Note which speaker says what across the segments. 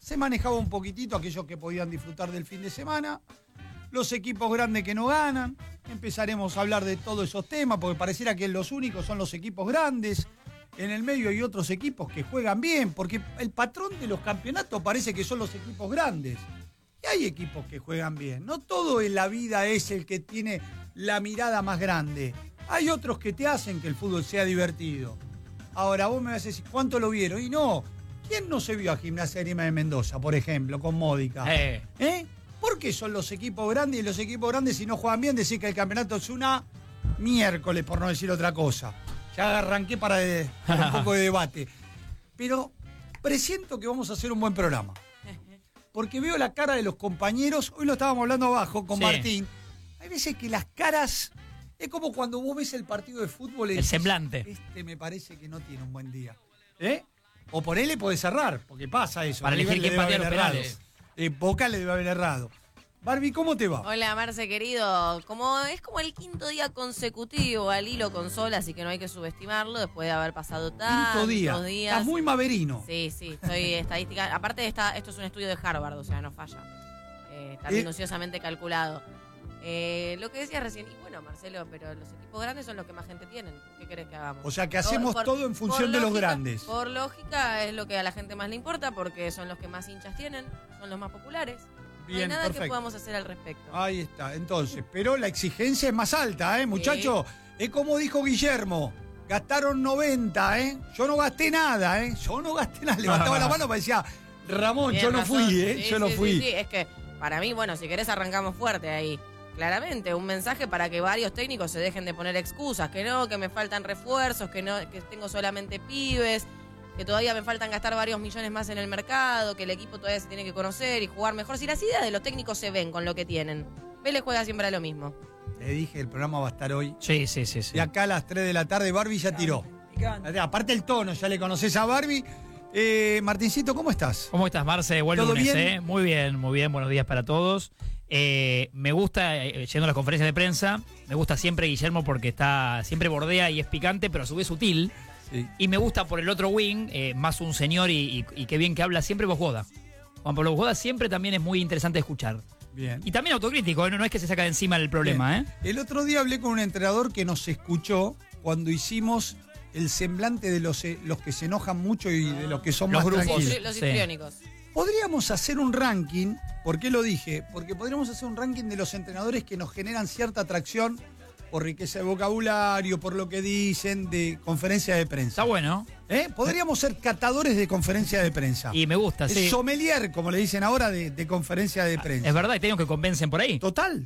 Speaker 1: se manejaba un poquitito aquellos que podían disfrutar del fin de semana, los equipos grandes que no ganan, empezaremos a hablar de todos esos temas, porque pareciera que los únicos son los equipos grandes, en el medio hay otros equipos que juegan bien, porque el patrón de los campeonatos parece que son los equipos grandes. Y hay equipos que juegan bien, no todo en la vida es el que tiene la mirada más grande, hay otros que te hacen que el fútbol sea divertido. Ahora vos me vas a decir, ¿cuánto lo vieron? Y no, ¿quién no se vio a Gimnasia Grima de Mendoza, por ejemplo, con Módica? ¿Por qué son los equipos grandes y los equipos grandes si no juegan bien decir que el campeonato es una miércoles, por no decir otra cosa? Ya arranqué para un poco de debate. Pero presiento que vamos a hacer un buen programa. Porque veo la cara de los compañeros, hoy lo estábamos hablando abajo con Martín, hay veces que las caras, es como cuando vos ves el partido de fútbol y
Speaker 2: el
Speaker 1: dices,
Speaker 2: semblante.
Speaker 1: Este me parece que no tiene un buen día. O por él le podés cerrar, porque pasa eso.
Speaker 2: Para elegir quién patea los penales.
Speaker 1: Boca le debe haber errado. Barbie, ¿cómo te va?
Speaker 3: Hola, Marce, querido. Es como el quinto día consecutivo al hilo con sol, así que no hay que subestimarlo después de haber pasado tantos días.
Speaker 1: Estás muy maverino.
Speaker 3: Sí, estoy estadística. Aparte, esto es un estudio de Harvard, o sea, no falla. Está minuciosamente calculado. Lo que decías recién, y bueno, Marcelo, pero los equipos grandes son los que más gente tienen. ¿Qué querés que hagamos?
Speaker 1: O sea, que hacemos todo en función de los grandes.
Speaker 3: Por lógica, es lo que a la gente más le importa, porque son los que más hinchas tienen, son los más populares.
Speaker 1: Bien,
Speaker 3: no hay nada
Speaker 1: perfecto.
Speaker 3: que podamos hacer al respecto.
Speaker 1: Ahí está, entonces, pero la exigencia es más alta, muchachos. Es como dijo Guillermo, gastaron 90, Yo no gasté nada, Yo no gasté nada. Levantaba la mano para decir, Ramón,
Speaker 3: Bien,
Speaker 1: yo no
Speaker 3: razón.
Speaker 1: fui, yo no fui.
Speaker 3: Sí, es que para mí, bueno, si querés arrancamos fuerte ahí. Claramente, un mensaje para que varios técnicos se dejen de poner excusas, que no, que me faltan refuerzos, que tengo solamente pibes, que todavía me faltan gastar varios millones más en el mercado, que el equipo todavía se tiene que conocer y jugar mejor. Si las ideas de los técnicos se ven con lo que tienen. Vélez juega siempre a lo mismo.
Speaker 1: Te dije, el programa va a estar hoy.
Speaker 2: Sí.
Speaker 1: De acá a las 3 de la tarde, Barbie ya tiró. Aparte el tono, ya le conoces a Barbie. Martincito, ¿cómo estás?
Speaker 2: ¿Cómo estás, Marce? Buen
Speaker 1: ¿Todo
Speaker 2: lunes,
Speaker 1: bien?
Speaker 2: Muy bien. Buenos días para todos. Me gusta, yendo a las conferencias de prensa, me gusta siempre Guillermo porque siempre bordea y es picante, pero a su vez sutil.
Speaker 1: Sí.
Speaker 2: Y me gusta por el otro wing, más un señor y qué bien que habla siempre Bosgoda. Juan Pablo Bosgoda siempre también es muy interesante escuchar.
Speaker 1: Bien.
Speaker 2: Y también autocrítico, no es que se saca de encima el problema,
Speaker 1: Bien. El otro día hablé con un entrenador que nos escuchó cuando hicimos el semblante de los que se enojan mucho y de los que son
Speaker 2: Los
Speaker 1: más
Speaker 2: grupos.
Speaker 1: tranquilos.
Speaker 3: Los
Speaker 2: Sí.
Speaker 3: histriónicos.
Speaker 1: Podríamos hacer un ranking, ¿por qué lo dije? Porque podríamos hacer un ranking de los entrenadores que nos generan cierta atracción por riqueza de vocabulario, por lo que dicen de conferencia de prensa.
Speaker 2: Está bueno.
Speaker 1: Podríamos ser catadores de conferencia de prensa.
Speaker 2: Y me gusta, sí.
Speaker 1: Sommelier, como le dicen ahora, de conferencia de prensa.
Speaker 2: Es verdad, y tengo que convencen por ahí.
Speaker 1: Total.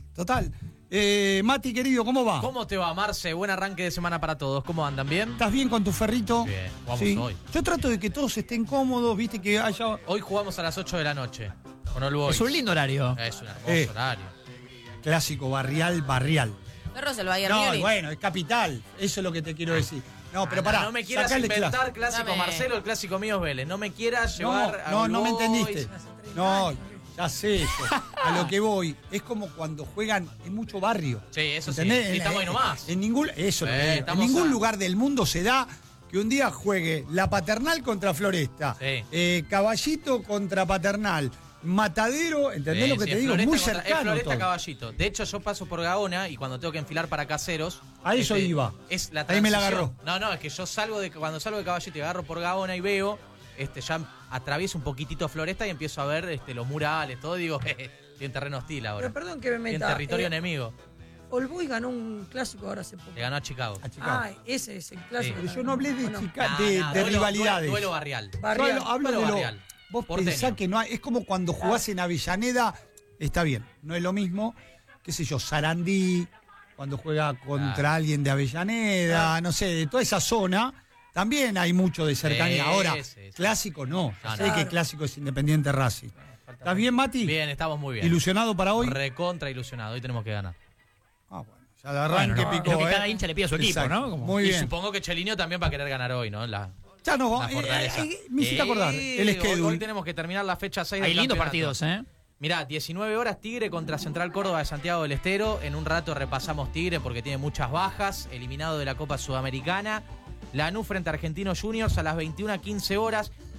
Speaker 1: Mati, querido, ¿cómo va?
Speaker 4: ¿Cómo te va, Marce? Buen arranque de semana para todos. ¿Cómo andan? ¿Bien?
Speaker 1: ¿Estás bien con tu ferrito?
Speaker 4: Bien, jugamos
Speaker 1: Sí.
Speaker 4: hoy.
Speaker 1: Yo trato de que todos estén cómodos, viste que haya...
Speaker 4: Hoy jugamos a las 8 de la noche con All Boys.
Speaker 2: Es un lindo horario.
Speaker 4: Es un hermoso horario.
Speaker 1: Clásico barrial.
Speaker 3: Perros el Bayern
Speaker 1: No,
Speaker 3: Múnich.
Speaker 1: bueno, es capital. Eso es lo que te quiero decir. No, pero pará.
Speaker 4: No me quieras
Speaker 1: sacale
Speaker 4: inventar clásico
Speaker 3: Dame.
Speaker 4: Marcelo, el clásico mío es Vélez. No me quieras llevar a All
Speaker 1: No me
Speaker 4: Boys.
Speaker 1: entendiste. No, ya sé eso. A lo que voy. Es como cuando juegan en mucho barrio.
Speaker 4: Sí, eso sí.
Speaker 1: ¿Entendés?
Speaker 4: Y estamos ahí nomás.
Speaker 1: En ningún, eso lo que digo. En
Speaker 4: estamos
Speaker 1: ningún
Speaker 4: a-
Speaker 1: lugar del mundo se da que un día juegue la Paternal contra Floresta,
Speaker 4: Sí.
Speaker 1: Caballito contra Paternal, Matadero, ¿entendés lo que te
Speaker 4: es
Speaker 1: digo?
Speaker 4: Floresta
Speaker 1: Muy
Speaker 4: contra-
Speaker 1: cercano
Speaker 4: Es Floresta
Speaker 1: todo.
Speaker 4: Caballito. De hecho, yo paso por Gaona y cuando tengo que enfilar para Caseros...
Speaker 1: A eso iba.
Speaker 4: Es la
Speaker 1: Ahí me la
Speaker 4: transición.
Speaker 1: agarró.
Speaker 4: No, es que yo cuando salgo de Caballito y agarro por Gaona y veo, ya atravieso un poquitito Floresta y empiezo a ver los murales, todo, y digo, estoy en terreno hostil ahora.
Speaker 5: Pero perdón que me
Speaker 4: Estoy en
Speaker 5: meta.
Speaker 4: territorio enemigo.
Speaker 5: All Boys ganó un clásico ahora hace poco.
Speaker 4: Le ganó a Chicago.
Speaker 1: A Chicago.
Speaker 5: Ese es el clásico.
Speaker 4: Sí.
Speaker 1: Pero yo no hablé de,
Speaker 5: Bueno,
Speaker 1: de rivalidades.
Speaker 4: Duelo barrial.
Speaker 5: Barrial.
Speaker 1: Yo hablo
Speaker 4: Duelo
Speaker 1: de lo.
Speaker 4: barrial.
Speaker 1: Vos
Speaker 4: Porteño.
Speaker 1: pensás que no hay. Es como cuando jugás en Avellaneda, está bien, no es lo mismo, qué sé yo, Sarandí, cuando juega contra
Speaker 4: Claro.
Speaker 1: alguien de Avellaneda, no sé, de toda esa zona, también hay mucho de cercanía.
Speaker 4: Sí,
Speaker 1: Ahora,
Speaker 4: sí.
Speaker 1: clásico no.
Speaker 4: No,
Speaker 1: Sé
Speaker 4: no.
Speaker 1: que clásico es Independiente Racing. ¿Estás bien, Mati?
Speaker 4: Bien, estamos muy bien.
Speaker 1: ¿Ilusionado para hoy?
Speaker 4: Recontra ilusionado. Hoy tenemos que ganar.
Speaker 1: Ah, bueno, ya de arranque
Speaker 2: Bueno,
Speaker 1: picó.
Speaker 2: creo que cada hincha le pide a su equipo,
Speaker 1: Exacto.
Speaker 2: ¿no? Como-
Speaker 1: Muy
Speaker 4: Y
Speaker 1: bien.
Speaker 4: supongo que Chelinho también va a querer ganar hoy, ¿no?
Speaker 1: Ya no,
Speaker 4: La fortaleza.
Speaker 1: me hiciste acordar. El
Speaker 4: Hoy
Speaker 1: schedule.
Speaker 4: tenemos que terminar la fecha 6
Speaker 2: Hay
Speaker 4: del
Speaker 2: lindos
Speaker 4: campeonato.
Speaker 2: partidos,
Speaker 4: Mirá, 19 horas Tigre contra Central Córdoba de Santiago del Estero. En un rato repasamos Tigre porque tiene muchas bajas. Eliminado de la Copa Sudamericana. Lanús frente a Argentinos Juniors a las 21:15 horas.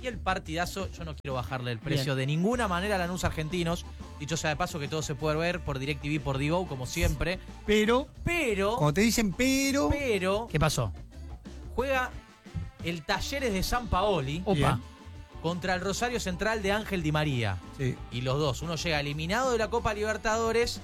Speaker 4: Y el partidazo, yo no quiero bajarle el precio de ninguna manera a Lanús Argentinos. Dicho sea de paso que todo se puede ver por DirecTV, por Digo, como siempre.
Speaker 1: Pero,
Speaker 4: Pero,
Speaker 1: cuando te dicen pero...
Speaker 2: ¿Qué pasó?
Speaker 4: juega el Talleres de San Paoli
Speaker 2: Opa.
Speaker 1: Bien.
Speaker 4: contra el Rosario Central de Ángel Di María.
Speaker 1: Sí.
Speaker 4: Y los dos, uno llega eliminado de la Copa Libertadores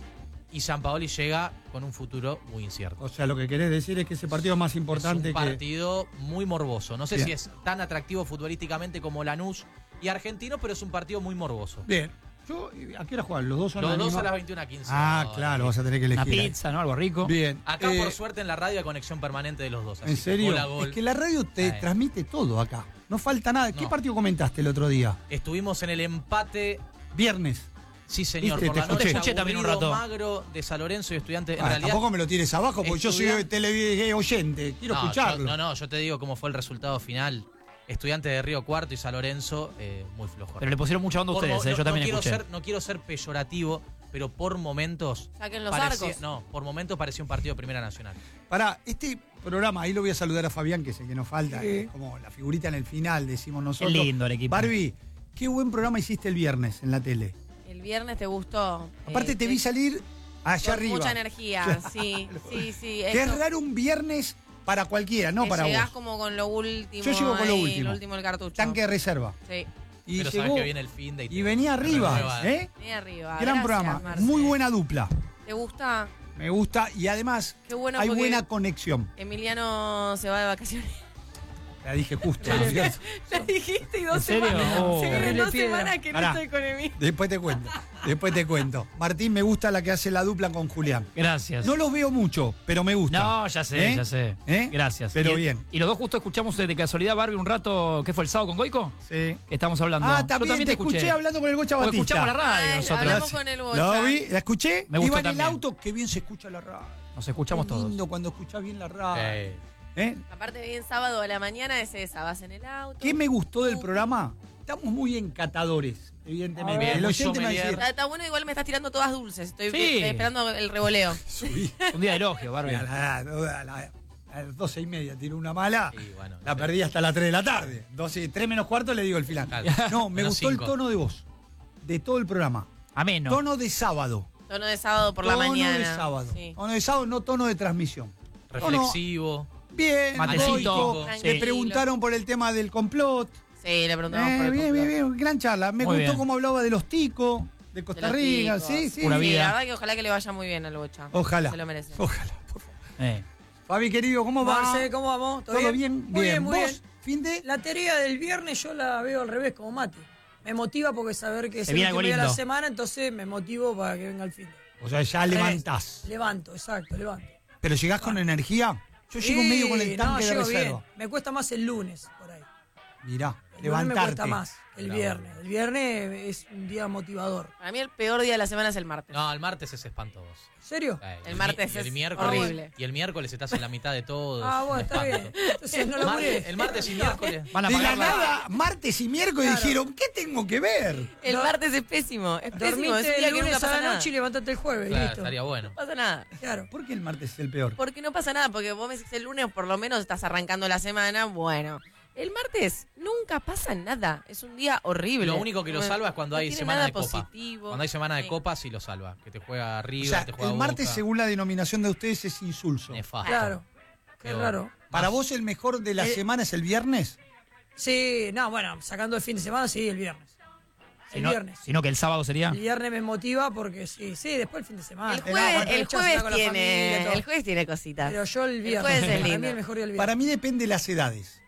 Speaker 4: y San Paoli llega con un futuro muy incierto.
Speaker 1: O sea, lo que querés decir es que ese partido es más importante
Speaker 4: Es un partido muy morboso. No sé
Speaker 1: Bien.
Speaker 4: si es tan atractivo futbolísticamente como Lanús y Argentino, pero es un partido muy morboso.
Speaker 1: que... Bien. ¿A qué hora juegan? ¿Los dos son
Speaker 4: Los
Speaker 1: la
Speaker 4: dos
Speaker 1: misma?
Speaker 4: a las 21:15.
Speaker 1: Ah, claro, vas a tener que
Speaker 2: Una
Speaker 1: elegir. ahí.
Speaker 2: pizza, ¿no? Algo rico.
Speaker 1: Bien.
Speaker 4: Acá, por suerte, en la radio hay conexión permanente de los dos. así
Speaker 1: ¿En
Speaker 4: que
Speaker 1: serio?
Speaker 4: gol a gol.
Speaker 1: Es que la radio te transmite todo acá. No falta nada. ¿Qué
Speaker 4: No.
Speaker 1: partido comentaste el otro día?
Speaker 4: Estuvimos en el empate.
Speaker 1: Viernes.
Speaker 4: Sí, señor.
Speaker 1: Viste,
Speaker 4: Por
Speaker 1: te
Speaker 4: la noche
Speaker 2: escuché también un
Speaker 4: aburrido,
Speaker 2: rato.
Speaker 4: Magro de San Lorenzo y Estudiantes. En
Speaker 1: Ah,
Speaker 4: realidad,
Speaker 1: tampoco me lo tires abajo porque yo soy
Speaker 4: Estudia-
Speaker 1: oyente. Quiero
Speaker 4: no,
Speaker 1: escucharlo.
Speaker 4: yo te digo cómo fue el resultado final. Estudiantes de Río Cuarto y San Lorenzo, muy flojo.
Speaker 2: Pero le pusieron mucha onda a ustedes, yo también escuché.
Speaker 4: No quiero ser peyorativo, pero por momentos.
Speaker 3: Saquen los
Speaker 4: parecía-
Speaker 3: arcos.
Speaker 4: No, por momentos parecía un partido de Primera Nacional.
Speaker 1: Pará, este programa, ahí lo voy a saludar a Fabián, que es el que nos falta,
Speaker 5: Sí.
Speaker 1: como la figurita en el final, decimos nosotros.
Speaker 2: Es lindo el equipo.
Speaker 1: Barbie, qué buen programa hiciste el viernes en la tele.
Speaker 3: El viernes te gustó.
Speaker 1: Aparte te vi salir allá
Speaker 3: con
Speaker 1: arriba.
Speaker 3: mucha energía, sí.
Speaker 1: Que es
Speaker 3: esto-
Speaker 1: raro un viernes para cualquiera, no
Speaker 3: que
Speaker 1: para
Speaker 3: llegás
Speaker 1: vos.
Speaker 3: como con lo último.
Speaker 1: Yo llego con lo
Speaker 3: ahí,
Speaker 1: último.
Speaker 3: El último del cartucho.
Speaker 1: Tanque de reserva.
Speaker 3: Sí.
Speaker 1: Y
Speaker 4: pero
Speaker 1: llegó
Speaker 4: sabes que viene el fin de
Speaker 1: y venía arriba,
Speaker 4: renueva.
Speaker 1: ¿eh?
Speaker 3: Vení arriba.
Speaker 1: Gran
Speaker 3: Gracias,
Speaker 1: programa,
Speaker 3: Marce.
Speaker 1: muy buena dupla.
Speaker 3: ¿Te gusta?
Speaker 1: Me gusta y además
Speaker 3: Qué bueno
Speaker 1: hay
Speaker 3: porque
Speaker 1: buena conexión.
Speaker 3: Emiliano se va de vacaciones.
Speaker 1: La dije justo.
Speaker 2: Ah.
Speaker 1: ¿no es cierto?
Speaker 3: La dijiste y 2
Speaker 2: ¿En serio?
Speaker 3: semanas.
Speaker 2: Oh.
Speaker 3: Se vienen
Speaker 5: Terrible
Speaker 3: 2
Speaker 5: piedra.
Speaker 3: semanas que no
Speaker 1: Pará.
Speaker 3: estoy con Emilio.
Speaker 1: Después te cuento. Después te cuento. Martín, me gusta la que hace la dupla con Julián.
Speaker 2: Gracias.
Speaker 1: No los veo mucho, pero me gusta.
Speaker 2: No, ya sé,
Speaker 1: ¿Eh?
Speaker 2: ya sé.
Speaker 1: ¿Eh?
Speaker 2: Gracias.
Speaker 1: Pero
Speaker 2: Y-
Speaker 1: bien.
Speaker 2: Y los dos justo escuchamos de casualidad, Barbie, un rato, ¿qué fue el sábado con Goico?
Speaker 1: Sí.
Speaker 2: Que estamos hablando.
Speaker 1: Ah,
Speaker 2: Yo
Speaker 1: también te escuché hablando con el Gocha
Speaker 2: Porque
Speaker 1: Batista.
Speaker 2: escuchamos la radio
Speaker 3: Ay,
Speaker 2: nosotros.
Speaker 3: hablamos con el Bocha.
Speaker 1: ¿Lo vi? ¿La escuché?
Speaker 2: Me gustó
Speaker 1: Iba en el
Speaker 2: también.
Speaker 1: auto, qué bien se escucha la radio.
Speaker 2: Nos escuchamos
Speaker 1: Qué
Speaker 2: todos.
Speaker 1: lindo cuando escuchás bien la radio.
Speaker 4: Eh,
Speaker 1: ¿Eh?
Speaker 3: Aparte, bien sábado a la mañana es esa. Vas en el auto.
Speaker 1: ¿Qué me gustó del programa? Estamos muy encatadores, evidentemente.
Speaker 4: Bien,
Speaker 1: El
Speaker 4: muy
Speaker 1: oyente me va a decir,
Speaker 4: sommelier.
Speaker 3: Está bueno, igual me estás tirando todas dulces. Estoy
Speaker 2: Sí.
Speaker 3: esperando el revoleo.
Speaker 1: subí.
Speaker 2: Un día de elogio, Barbie.
Speaker 1: A las 12:30 tiro una mala.
Speaker 4: y bueno,
Speaker 1: La perdí hasta las 3 de la tarde. 3 menos cuarto le digo el final.
Speaker 4: Claro.
Speaker 1: No, me
Speaker 4: Menos
Speaker 1: gustó
Speaker 4: 5.
Speaker 1: el tono de voz. De todo el programa.
Speaker 2: Ameno.
Speaker 1: Tono de sábado.
Speaker 3: Tono de sábado por la
Speaker 1: tono
Speaker 3: mañana.
Speaker 1: de sábado.
Speaker 3: Sí.
Speaker 1: Tono de sábado, no tono de transmisión.
Speaker 4: reflexivo.
Speaker 1: Bien,
Speaker 2: Matecito.
Speaker 1: Goico.
Speaker 3: Tranquilo.
Speaker 1: Le preguntaron por el tema del complot.
Speaker 3: Sí, le preguntamos por el
Speaker 1: Bien,
Speaker 3: complot.
Speaker 1: bien, bien. Gran charla. Me
Speaker 2: Muy
Speaker 1: gustó
Speaker 2: bien.
Speaker 1: cómo hablaba de los ticos, de Costa
Speaker 3: De los
Speaker 1: Rica.
Speaker 3: ticos.
Speaker 1: Sí, sí.
Speaker 2: Pura
Speaker 3: Sí,
Speaker 2: vida.
Speaker 3: la verdad que ojalá que le vaya muy bien al Bocha.
Speaker 1: Ojalá.
Speaker 3: Se lo merece.
Speaker 1: Ojalá, por favor.
Speaker 2: Eh.
Speaker 1: Fabi, querido, ¿cómo va?
Speaker 5: Marce, ¿cómo vamos?
Speaker 1: ¿Todo bien?
Speaker 5: Muy bien, muy
Speaker 1: ¿Vos?
Speaker 5: bien.
Speaker 1: ¿Fin de?
Speaker 5: La teoría del viernes yo la veo al revés, como Mate. Me motiva porque saber que es
Speaker 2: Se
Speaker 5: el
Speaker 2: viene
Speaker 5: último
Speaker 2: algo
Speaker 5: día de la
Speaker 2: lindo.
Speaker 5: semana, entonces me motivo para que venga el fin.
Speaker 1: O sea, ya
Speaker 5: Al revés.
Speaker 1: levantás.
Speaker 5: Levanto, exacto, levanto.
Speaker 1: ¿Pero llegás con energía? Yo llego
Speaker 5: Sí,
Speaker 1: medio con el tanque de
Speaker 5: llego
Speaker 1: reserva.
Speaker 5: bien. Me cuesta más el lunes, por ahí. El
Speaker 1: Mirá,
Speaker 5: lunes me
Speaker 1: levantarte.
Speaker 5: cuesta más que el viernes. El viernes es un día motivador.
Speaker 3: Para mí el peor día de la semana es el martes.
Speaker 4: No, el martes es espantoso.
Speaker 5: ¿En serio?
Speaker 3: El martes
Speaker 4: y el
Speaker 3: es
Speaker 4: miércoles,
Speaker 3: horrible.
Speaker 4: Y el miércoles estás en la mitad de todo.
Speaker 5: Ah, bueno, está bien. Entonces no lo
Speaker 4: Martes- el martes y miércoles.
Speaker 2: Van a
Speaker 1: De la
Speaker 2: pagar la-
Speaker 1: nada, martes y miércoles
Speaker 5: Claro.
Speaker 1: dijeron, ¿qué tengo que ver?
Speaker 3: El
Speaker 5: No.
Speaker 3: martes es pésimo. Es pésimo. Es un
Speaker 5: Dormiste
Speaker 3: día
Speaker 5: el
Speaker 3: que nunca
Speaker 5: lunes
Speaker 3: pasa
Speaker 5: a la
Speaker 3: nada.
Speaker 5: noche y levantate el jueves.
Speaker 4: Claro,
Speaker 5: listo.
Speaker 4: estaría bueno.
Speaker 3: No pasa nada.
Speaker 5: Claro.
Speaker 1: ¿Por qué el martes es el peor?
Speaker 3: Porque no pasa nada, porque vos me decís el lunes, por lo menos estás arrancando la semana, bueno. El martes nunca pasa nada, es un día horrible.
Speaker 4: Lo único que lo salva es cuando
Speaker 3: No
Speaker 4: hay
Speaker 3: tiene
Speaker 4: semana
Speaker 3: nada
Speaker 4: de copa.
Speaker 3: positivo.
Speaker 4: Cuando hay semana de
Speaker 3: Sí.
Speaker 4: copa sí lo salva. Que te juega
Speaker 1: O
Speaker 4: River,
Speaker 1: sea,
Speaker 4: te juega
Speaker 1: el martes,
Speaker 4: Boca.
Speaker 1: según la denominación de ustedes, es insulso.
Speaker 4: Nefasto.
Speaker 5: Claro. Qué
Speaker 4: Pero-
Speaker 5: raro.
Speaker 1: ¿Para vos el mejor de la
Speaker 5: Eh,
Speaker 1: semana es el viernes?
Speaker 5: Sí, no, bueno, sacando el fin de semana, sí, el viernes. El viernes.
Speaker 2: Sino que el sábado sería.
Speaker 5: El viernes me motiva porque sí, después el fin de semana.
Speaker 3: El
Speaker 5: Bueno,
Speaker 3: jueves,
Speaker 5: aprovechás, estás con la familia,
Speaker 3: tiene,
Speaker 5: todo.
Speaker 3: el jueves tiene cositas.
Speaker 5: Pero yo el viernes.
Speaker 3: jueves es
Speaker 5: para
Speaker 3: lindo.
Speaker 5: mí el mejor día el viernes.
Speaker 1: Para mí depende de las edades.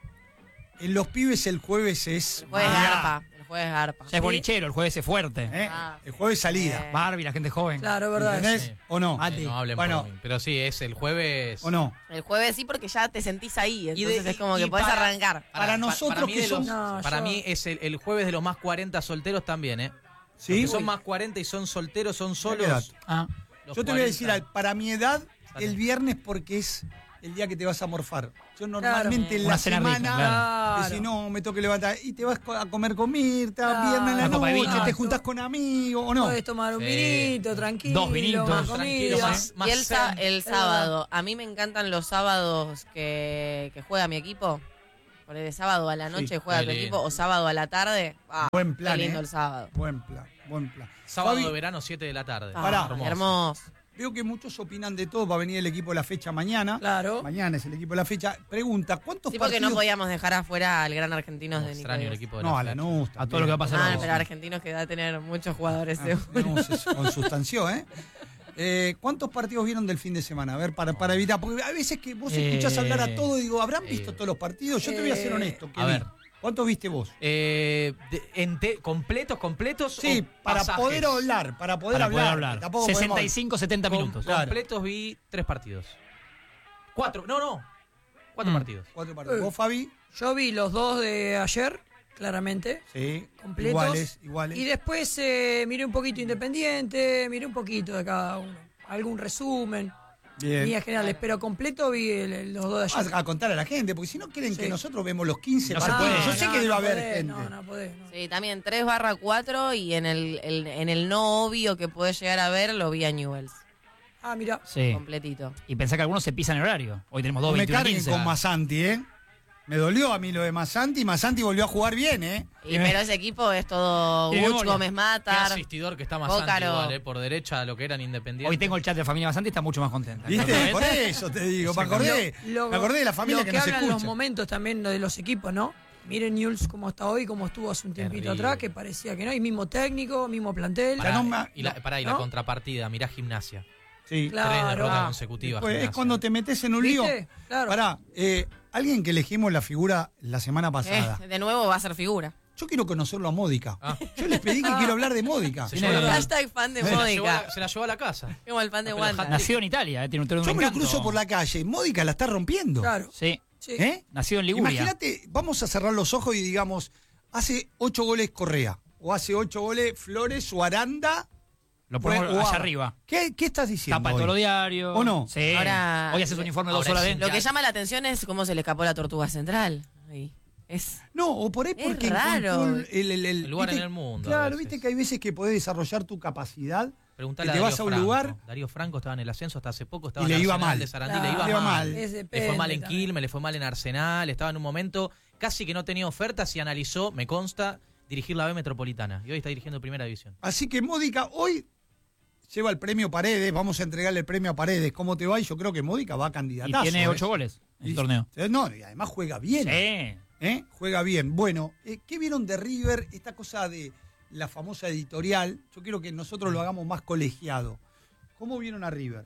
Speaker 1: En los pibes el jueves es...
Speaker 3: El jueves
Speaker 1: Ah,
Speaker 3: garpa. El jueves garpa.
Speaker 2: Ya es bolichero, el jueves es fuerte.
Speaker 1: ¿eh?
Speaker 3: Ah.
Speaker 1: El jueves salida.
Speaker 2: Barbie, la gente joven.
Speaker 5: Claro, es verdad.
Speaker 1: ¿Entendés?
Speaker 4: Sí.
Speaker 1: ¿O no?
Speaker 2: Mati.
Speaker 4: No hablen
Speaker 1: Bueno.
Speaker 4: por mí. Pero sí, es el jueves.
Speaker 1: ¿O no?
Speaker 3: El jueves sí, porque ya te sentís ahí.
Speaker 4: Y
Speaker 3: Entonces
Speaker 4: de-
Speaker 3: es como
Speaker 4: y
Speaker 3: que podés
Speaker 4: para-
Speaker 3: arrancar.
Speaker 1: Para nosotros
Speaker 4: mí
Speaker 1: que
Speaker 4: de los-
Speaker 1: somos-
Speaker 5: No,
Speaker 4: para
Speaker 5: yo-
Speaker 4: mí es el jueves de los más 40 solteros también, ¿eh?
Speaker 1: ¿Sí?
Speaker 4: Los que son más 40 y son solteros, son solos.
Speaker 1: edad?
Speaker 2: Ah.
Speaker 4: los
Speaker 1: Yo te voy a
Speaker 4: 40.
Speaker 1: decir, para mi edad,
Speaker 4: Sale.
Speaker 1: el viernes porque es el día que te vas a morfar. Yo normalmente en
Speaker 2: Una
Speaker 1: la
Speaker 2: cena rica,
Speaker 1: semana,
Speaker 5: claro.
Speaker 1: si no, me tengo que levantar y te vas a comer con Mirta,
Speaker 5: Claro.
Speaker 1: viernes en la
Speaker 2: Una copa de
Speaker 1: noche,
Speaker 2: vino.
Speaker 1: te juntás con amigos, ¿o no?
Speaker 5: Podés tomar un
Speaker 4: Sí.
Speaker 5: vinito, tranquilo.
Speaker 2: Dos vinitos.
Speaker 5: más
Speaker 4: Tranquilo,
Speaker 5: comida.
Speaker 4: más
Speaker 3: Y el
Speaker 4: zen.
Speaker 3: sábado, a mí me encantan los sábados que juega mi equipo. Por el sábado a la noche
Speaker 1: Sí.
Speaker 3: juega
Speaker 4: Qué
Speaker 3: tu
Speaker 4: lindo.
Speaker 3: equipo o sábado a la tarde.
Speaker 1: Buen plan,
Speaker 3: Qué lindo
Speaker 1: ¿eh?
Speaker 3: el sábado.
Speaker 1: Buen plan.
Speaker 4: Sábado
Speaker 1: Fabi,
Speaker 4: de verano, 7 de la tarde.
Speaker 1: Pará.
Speaker 3: Hermoso.
Speaker 1: veo que muchos opinan de todo. Va a venir el equipo de la fecha mañana.
Speaker 5: Claro.
Speaker 1: Mañana es el equipo de la fecha. Pregunta, ¿cuántos
Speaker 3: Sí, porque
Speaker 1: partidos?
Speaker 3: no podíamos dejar afuera al gran Argentinos de
Speaker 4: Extraño el
Speaker 3: Nicolás.
Speaker 4: equipo de
Speaker 1: No,
Speaker 4: la
Speaker 1: a la
Speaker 4: fecha.
Speaker 1: NUS.
Speaker 2: A todo lo que va a pasar.
Speaker 3: Ah,
Speaker 2: ahora.
Speaker 3: pero Argentinos que va a tener muchos jugadores. seguro.
Speaker 1: NUS se consustanció, ¿eh? ¿Cuántos partidos vieron del fin de semana? A ver, para evitar, porque a veces que vos escuchás hablar a todo y digo, ¿habrán visto todos los partidos? Yo te voy a ser honesto.
Speaker 4: A ver.
Speaker 1: ¿Cuántos viste vos?
Speaker 4: ¿Completos?
Speaker 1: Sí,
Speaker 4: o
Speaker 1: para
Speaker 4: pasajes?
Speaker 1: poder hablar, para poder
Speaker 2: Para poder
Speaker 1: hablar.
Speaker 2: hablar.
Speaker 1: Tampoco podemos-
Speaker 2: 65, 70 minutos.
Speaker 1: Claro.
Speaker 4: Completos vi 3 partidos. 4, no. 4 partidos.
Speaker 1: 4 partidos. ¿Vos, Fabi?
Speaker 5: Yo vi los 2 de ayer, claramente,
Speaker 1: Sí.
Speaker 5: completos.
Speaker 1: Iguales.
Speaker 5: Y después miré un poquito Independiente, miré un poquito de cada uno. Algún resumen,
Speaker 1: Bien.
Speaker 5: líneas generales, pero completo vi los 2 de
Speaker 1: Vas
Speaker 5: ayer.
Speaker 1: a contar a la gente, porque si no quieren
Speaker 5: Sí.
Speaker 1: que nosotros vemos los 15
Speaker 2: No se
Speaker 1: partidos.
Speaker 2: puede.
Speaker 1: Yo sé que debe haber gente.
Speaker 5: No podés. No.
Speaker 3: Sí, también 3/4 y en el no obvio que podés llegar a ver lo vi a Newells.
Speaker 5: Ah, mira.
Speaker 2: Sí.
Speaker 3: Completito.
Speaker 2: Y pensá que algunos se pisan el horario. Hoy tenemos
Speaker 1: No
Speaker 2: 2,
Speaker 1: me
Speaker 2: 21,
Speaker 1: carguen
Speaker 2: 15.
Speaker 1: con Masanti, ¿eh? Me dolió a mí lo de Masanti. Masanti volvió a jugar bien, ¿eh?
Speaker 3: Pero ese equipo es todo
Speaker 2: Tiene
Speaker 3: Guch,
Speaker 2: memoria.
Speaker 3: Gómez
Speaker 4: Qué
Speaker 3: Matar.
Speaker 4: asistidor que está más
Speaker 3: Bócaro.
Speaker 4: igual, por derecha, lo que eran independientes.
Speaker 2: Hoy tengo el chat de la familia Basanti, está mucho más contenta.
Speaker 1: ¿Viste? Por eso te digo. Me acordé de la familia
Speaker 5: lo
Speaker 1: que
Speaker 5: que
Speaker 1: nos
Speaker 5: hablan los
Speaker 1: escucha.
Speaker 5: momentos también de los equipos, ¿no? Miren Newell's cómo está hoy, cómo estuvo hace un tiempito
Speaker 4: Terrible.
Speaker 5: atrás, que parecía que no. Y mismo técnico, mismo plantel.
Speaker 1: Pará, no me-
Speaker 4: y la
Speaker 5: ¿no?
Speaker 4: contrapartida, mirá Gimnasia.
Speaker 1: Sí.
Speaker 5: Claro.
Speaker 4: 3 derrotas
Speaker 5: Ah.
Speaker 4: consecutivas.
Speaker 1: Pues es
Speaker 4: Gimnasia.
Speaker 1: cuando te metes en un lío.
Speaker 5: ¿Viste? Claro.
Speaker 1: Pará, alguien que elegimos la figura la semana pasada.
Speaker 3: De nuevo va a ser figura.
Speaker 1: Yo quiero conocerlo a Módica.
Speaker 4: Ah.
Speaker 1: Yo les pedí que quiero hablar de Módica.
Speaker 4: Se
Speaker 2: Tiene-
Speaker 4: llevó la-
Speaker 3: Hashtag fan de
Speaker 4: se la llevó
Speaker 3: Módica.
Speaker 4: se la llevó a la casa.
Speaker 3: Como el fan de
Speaker 4: Pero
Speaker 3: Wanda.
Speaker 2: Nacido en Italia, tiene un
Speaker 1: Yo me lo
Speaker 2: encanto.
Speaker 1: cruzo por la calle. Módica la está rompiendo.
Speaker 5: Claro.
Speaker 2: Sí,
Speaker 5: Sí.
Speaker 1: ¿Eh?
Speaker 2: nacido en Liguria.
Speaker 1: Imagínate, vamos a cerrar los ojos y digamos, hace 8 goles Correa. O hace 8 goles Flores o Aranda.
Speaker 2: Lo ponemos
Speaker 1: o
Speaker 2: allá
Speaker 1: Abba.
Speaker 2: arriba.
Speaker 1: ¿Qué estás diciendo?
Speaker 2: Tapa
Speaker 1: hoy?
Speaker 2: todos los diarios.
Speaker 1: ¿O no?
Speaker 2: Sí.
Speaker 3: Ahora-
Speaker 2: Hoy haces un informe de 2
Speaker 4: ahora
Speaker 2: horas
Speaker 4: es
Speaker 2: de...
Speaker 3: Lo que llama la atención es cómo se le escapó la tortuga central. Ahí. Es
Speaker 1: No, o por ahí
Speaker 3: Es
Speaker 1: porque
Speaker 3: raro.
Speaker 1: encontró
Speaker 4: El lugar
Speaker 1: ¿viste?
Speaker 4: en el mundo, a
Speaker 1: Claro,
Speaker 4: veces.
Speaker 1: viste que hay veces que podés desarrollar tu capacidad.
Speaker 4: Preguntale
Speaker 1: Que
Speaker 4: a
Speaker 1: te
Speaker 4: Darío
Speaker 1: vas a un
Speaker 4: Franco.
Speaker 1: lugar-
Speaker 4: Darío Franco estaba en el ascenso hasta hace poco, estaba
Speaker 1: Y
Speaker 4: en
Speaker 1: le iba
Speaker 4: Arsenal
Speaker 1: mal.
Speaker 4: de Sarandí,
Speaker 5: Claro.
Speaker 4: le iba
Speaker 1: Le iba
Speaker 4: mal.
Speaker 1: mal.
Speaker 5: Es
Speaker 4: Le fue
Speaker 5: depende
Speaker 4: mal en
Speaker 5: también.
Speaker 4: Quilmes, le fue mal en Arsenal, estaba en un momento casi que no tenía ofertas y analizó, me consta, dirigir la B Metropolitana. Y hoy está dirigiendo Primera División.
Speaker 1: Así que Módica hoy lleva el premio Paredes. Vamos a entregarle el premio a Paredes. ¿Cómo te va? Y yo creo que Módica va a
Speaker 2: Y
Speaker 1: candidatazo.
Speaker 2: tiene 8 goles en el torneo.
Speaker 1: No, y además juega bien.
Speaker 2: Sí.
Speaker 1: Juega bien. Bueno, ¿qué vieron de River? Esta cosa de la famosa editorial. Yo quiero que nosotros lo hagamos más colegiado. ¿Cómo vieron a River?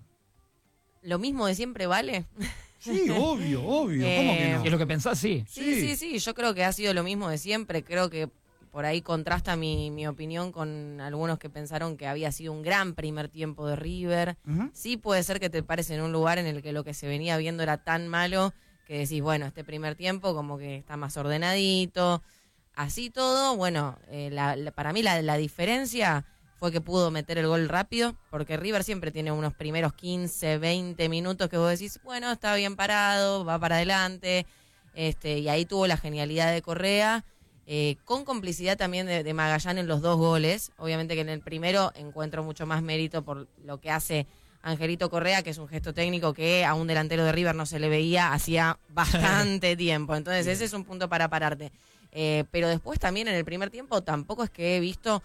Speaker 3: lo mismo de siempre, ¿vale?
Speaker 1: Sí, obvio. ¿Cómo que
Speaker 2: Si es lo que pensás, sí.
Speaker 3: Sí. Yo creo que ha sido lo mismo de siempre. Creo que por ahí contrasta mi opinión con algunos que pensaron que había sido un gran primer tiempo de River.
Speaker 1: Ujú.
Speaker 3: Sí puede ser que te pares en un lugar en el que lo que se venía viendo era tan malo que decís, bueno, este primer tiempo como que está más ordenadito. Así todo, bueno, para mí la diferencia fue que pudo meter el gol rápido, porque River siempre tiene unos primeros 15, 20 minutos que vos decís, bueno, está bien parado, va para adelante, y ahí tuvo la genialidad de Correa, con complicidad también de Magallán en los 2 goles. Obviamente que en el primero encuentro mucho más mérito por lo que hace Angelito Correa, que es un gesto técnico que a un delantero de River no se le veía hacía bastante tiempo. Entonces ese es un punto para pararte. Pero después también en el primer tiempo tampoco es que he visto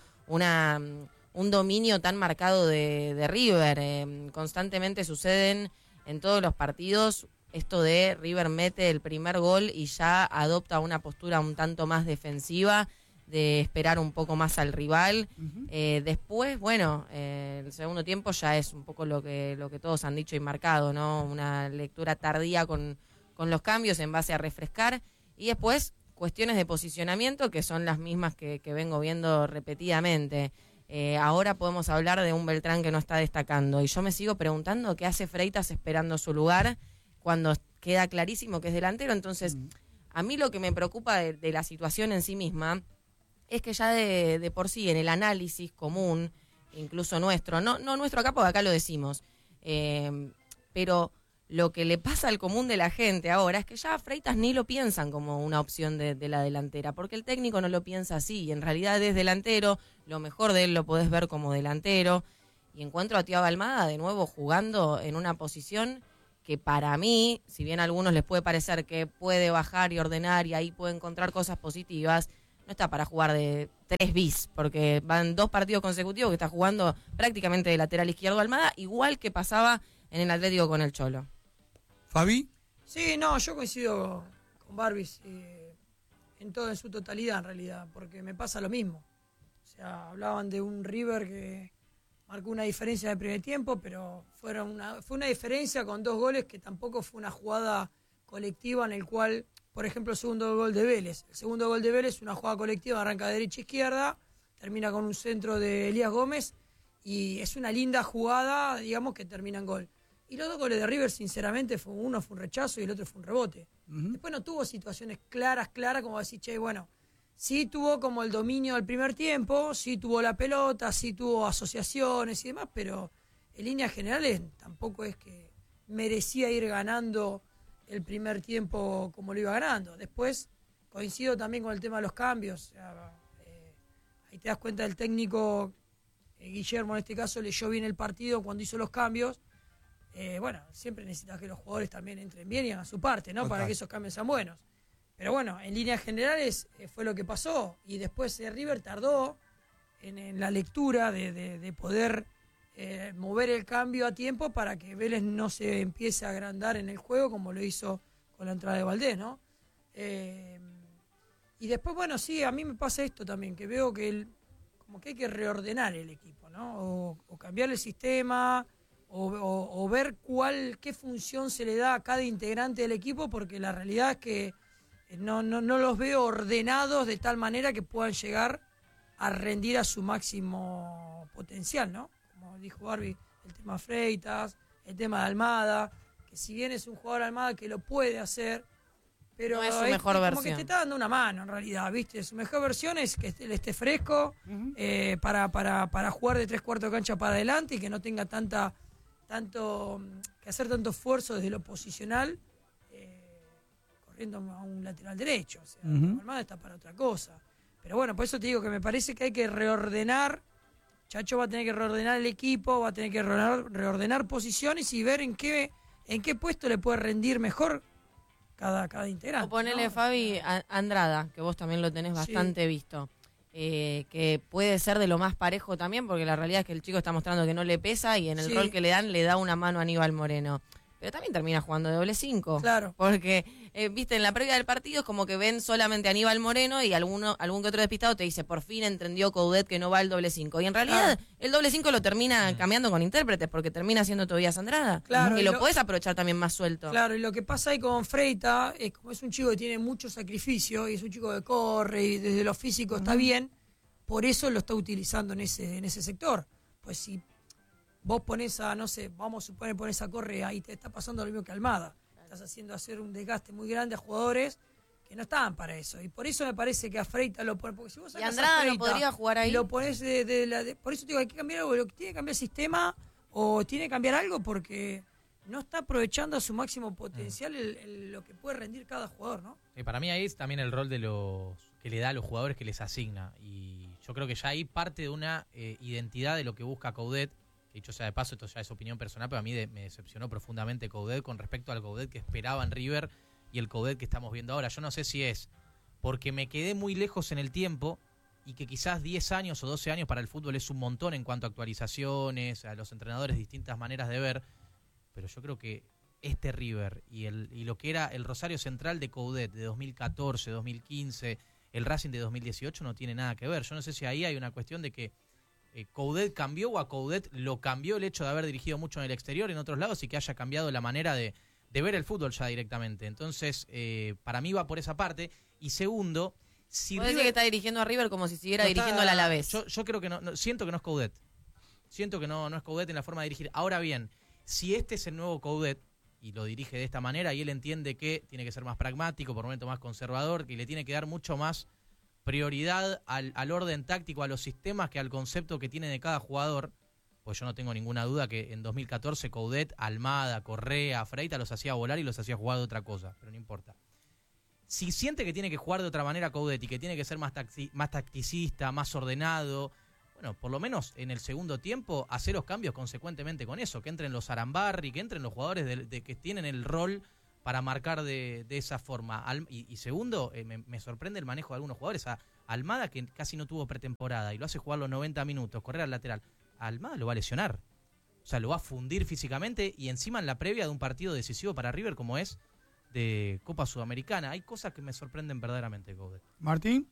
Speaker 3: un dominio tan marcado de River. Constantemente suceden en todos los partidos esto de River mete el primer gol y ya adopta una postura un tanto más defensiva, de esperar un poco más al rival. Después, bueno, el segundo tiempo ya es un poco lo que todos han dicho y marcado, ¿no? Una lectura tardía con los cambios en base a refrescar. Y después, cuestiones de posicionamiento que son las mismas que vengo viendo repetidamente. Ahora podemos hablar de un Beltrán que no está destacando. Y yo me sigo preguntando qué hace Freitas esperando su lugar cuando queda clarísimo que es delantero. Entonces, a mí lo que me preocupa de la situación en sí misma es que ya de por sí, en el análisis común, incluso nuestro, no nuestro acá, porque acá lo decimos, pero lo que le pasa al común de la gente ahora es que ya a Freitas ni lo piensan como una opción de la delantera, porque el técnico no lo piensa así, y en realidad es delantero, lo mejor de él lo podés ver como delantero, y encuentro a Thiago Almada de nuevo jugando en una posición que para mí, si bien a algunos les puede parecer que puede bajar y ordenar y ahí puede encontrar cosas positivas, no está para jugar de 3 bis, porque van 2 partidos consecutivos que está jugando prácticamente de lateral izquierdo Almada, igual que pasaba en el Atlético con el Cholo.
Speaker 1: Fabi.
Speaker 5: Sí, no, yo coincido con Barbis en todo, en su totalidad en realidad, porque me pasa lo mismo. O sea, hablaban de un River que marcó una diferencia en el primer tiempo, pero fue una diferencia con 2 goles que tampoco fue una jugada colectiva en el cual, por ejemplo, el segundo gol de Vélez. El segundo gol de Vélez es una jugada colectiva, arranca de derecha-izquierda, termina con un centro de Elías Gómez y es una linda jugada, digamos, que termina en gol. Y los 2 goles de River, sinceramente, uno fue un rechazo y el otro fue un rebote. Después no tuvo situaciones claras, como decir, che, bueno, sí tuvo como el dominio del primer tiempo, sí tuvo la pelota, sí tuvo asociaciones y demás, pero en líneas generales tampoco es que merecía ir ganando el primer tiempo como lo iba ganando. Después coincido también con el tema de los cambios. O sea, ahí te das cuenta del técnico, Guillermo en este caso, leyó bien el partido cuando hizo los cambios. Bueno, siempre necesitas que los jugadores también entren bien y hagan su parte, ¿no? Para que esos cambios sean buenos. Pero bueno, en líneas generales fue lo que pasó. Y después River tardó en la lectura de poder mover el cambio a tiempo para que Vélez no se empiece a agrandar en el juego como lo hizo con la entrada de Valdés, ¿no? Y después, bueno, sí, a mí me pasa esto también, que veo que como que hay que reordenar el equipo, ¿no? O cambiar el sistema, o ver qué función se le da a cada integrante del equipo, porque la realidad es que no los veo ordenados de tal manera que puedan llegar a rendir a su máximo potencial, ¿no? Como dijo Barbie, el tema Freitas, el tema de Almada, que si bien es un jugador Almada que lo puede hacer, pero
Speaker 3: no es su mejor
Speaker 5: como
Speaker 3: versión.
Speaker 5: que te está dando una mano en realidad, ¿viste? Su mejor versión es que él esté fresco, para jugar de 3/4 de cancha para adelante y que no tenga que hacer tanto esfuerzo desde lo posicional, corriendo a un lateral derecho. O sea, Almada está para otra cosa. Pero bueno, por eso te digo que me parece que hay que reordenar. Chacho va a tener que reordenar el equipo, va a tener que reordenar posiciones y ver en qué puesto le puede rendir mejor cada integrante.
Speaker 3: O ponele,
Speaker 5: ¿no?
Speaker 3: Fabi, Andrada, que vos también lo tenés bastante visto. Que puede ser de lo más parejo también, porque la realidad es que el chico está mostrando que no le pesa y en el rol que le dan le da una mano a Aníbal Moreno. Pero también termina jugando de doble 5.
Speaker 5: Claro.
Speaker 3: Porque, viste, en la previa del partido es como que ven solamente a Aníbal Moreno y algún que otro despistado te dice, por fin entendió Coudet que no va el doble 5. Y en realidad el doble 5 lo termina cambiando con intérpretes, porque termina siendo Tobías Andrada.
Speaker 5: Claro,
Speaker 3: y lo podés aprovechar también más suelto.
Speaker 5: Claro, y lo que pasa ahí con Freita es como es un chico que tiene mucho sacrificio y es un chico que corre y desde lo físico está bien, por eso lo está utilizando en ese sector. Pues si vos pones no sé, vamos a suponer pones a Correa y te está pasando lo mismo que Almada. Estás haciendo hacer un desgaste muy grande a jugadores que no estaban para eso. Y por eso me parece que a Freita lo pones. Porque si vos
Speaker 3: Y
Speaker 5: sacás
Speaker 3: Andrada
Speaker 5: a Freita
Speaker 3: no podría jugar ahí.
Speaker 5: y lo pones por eso digo, hay que cambiar algo. Tiene que cambiar el sistema o tiene que cambiar algo porque no está aprovechando a su máximo potencial lo que puede rendir cada jugador, ¿no?
Speaker 4: Para mí ahí es también el rol de los que le da a los jugadores que les asigna. Y yo creo que ya ahí parte de una identidad de lo que busca Coudet. Dicho sea de paso, esto ya es opinión personal, pero a mí me decepcionó profundamente Coudet con respecto al Coudet que esperaba en River y el Coudet que estamos viendo ahora. Yo no sé si es porque me quedé muy lejos en el tiempo y que quizás 10 años o 12 años para el fútbol es un montón en cuanto a actualizaciones, a los entrenadores, distintas maneras de ver, pero yo creo que este River y lo que era el Rosario Central de Coudet de 2014, 2015, el Racing de 2018 no tiene nada que ver. Yo no sé si ahí hay una cuestión de que Coudet cambió o a Coudet lo cambió el hecho de haber dirigido mucho en el exterior, en otros lados, y que haya cambiado la manera de ver el fútbol ya directamente. Entonces, para mí va por esa parte. Y segundo, si
Speaker 3: Puede
Speaker 4: River
Speaker 3: decir que está dirigiendo a River como si siguiera dirigiendo al Alavés.
Speaker 4: Yo creo que no, siento que no es Coudet. Siento que no es Coudet en la forma de dirigir. Ahora bien, si este es el nuevo Coudet y lo dirige de esta manera y él entiende que tiene que ser más pragmático, por momento más conservador, que le tiene que dar mucho más prioridad al orden táctico, a los sistemas que al concepto que tiene de cada jugador, pues yo no tengo ninguna duda que en 2014 Coudet, Almada, Correa, Freita los hacía volar y los hacía jugar de otra cosa, pero no importa. Si siente que tiene que jugar de otra manera Coudet y que tiene que ser más tacticista, más ordenado, bueno, por lo menos en el segundo tiempo, hacer los cambios consecuentemente con eso, que entren los Arambarri, que entren los jugadores de que tienen el rol para marcar de esa forma. Y segundo, me sorprende el manejo de algunos jugadores. Almada, que casi no tuvo pretemporada y lo hace jugar los 90 minutos, correr al lateral. Almada lo va a lesionar. O sea, lo va a fundir físicamente y encima en la previa de un partido decisivo para River como es de Copa Sudamericana. Hay cosas que me sorprenden verdaderamente, Coudet.
Speaker 1: Martín.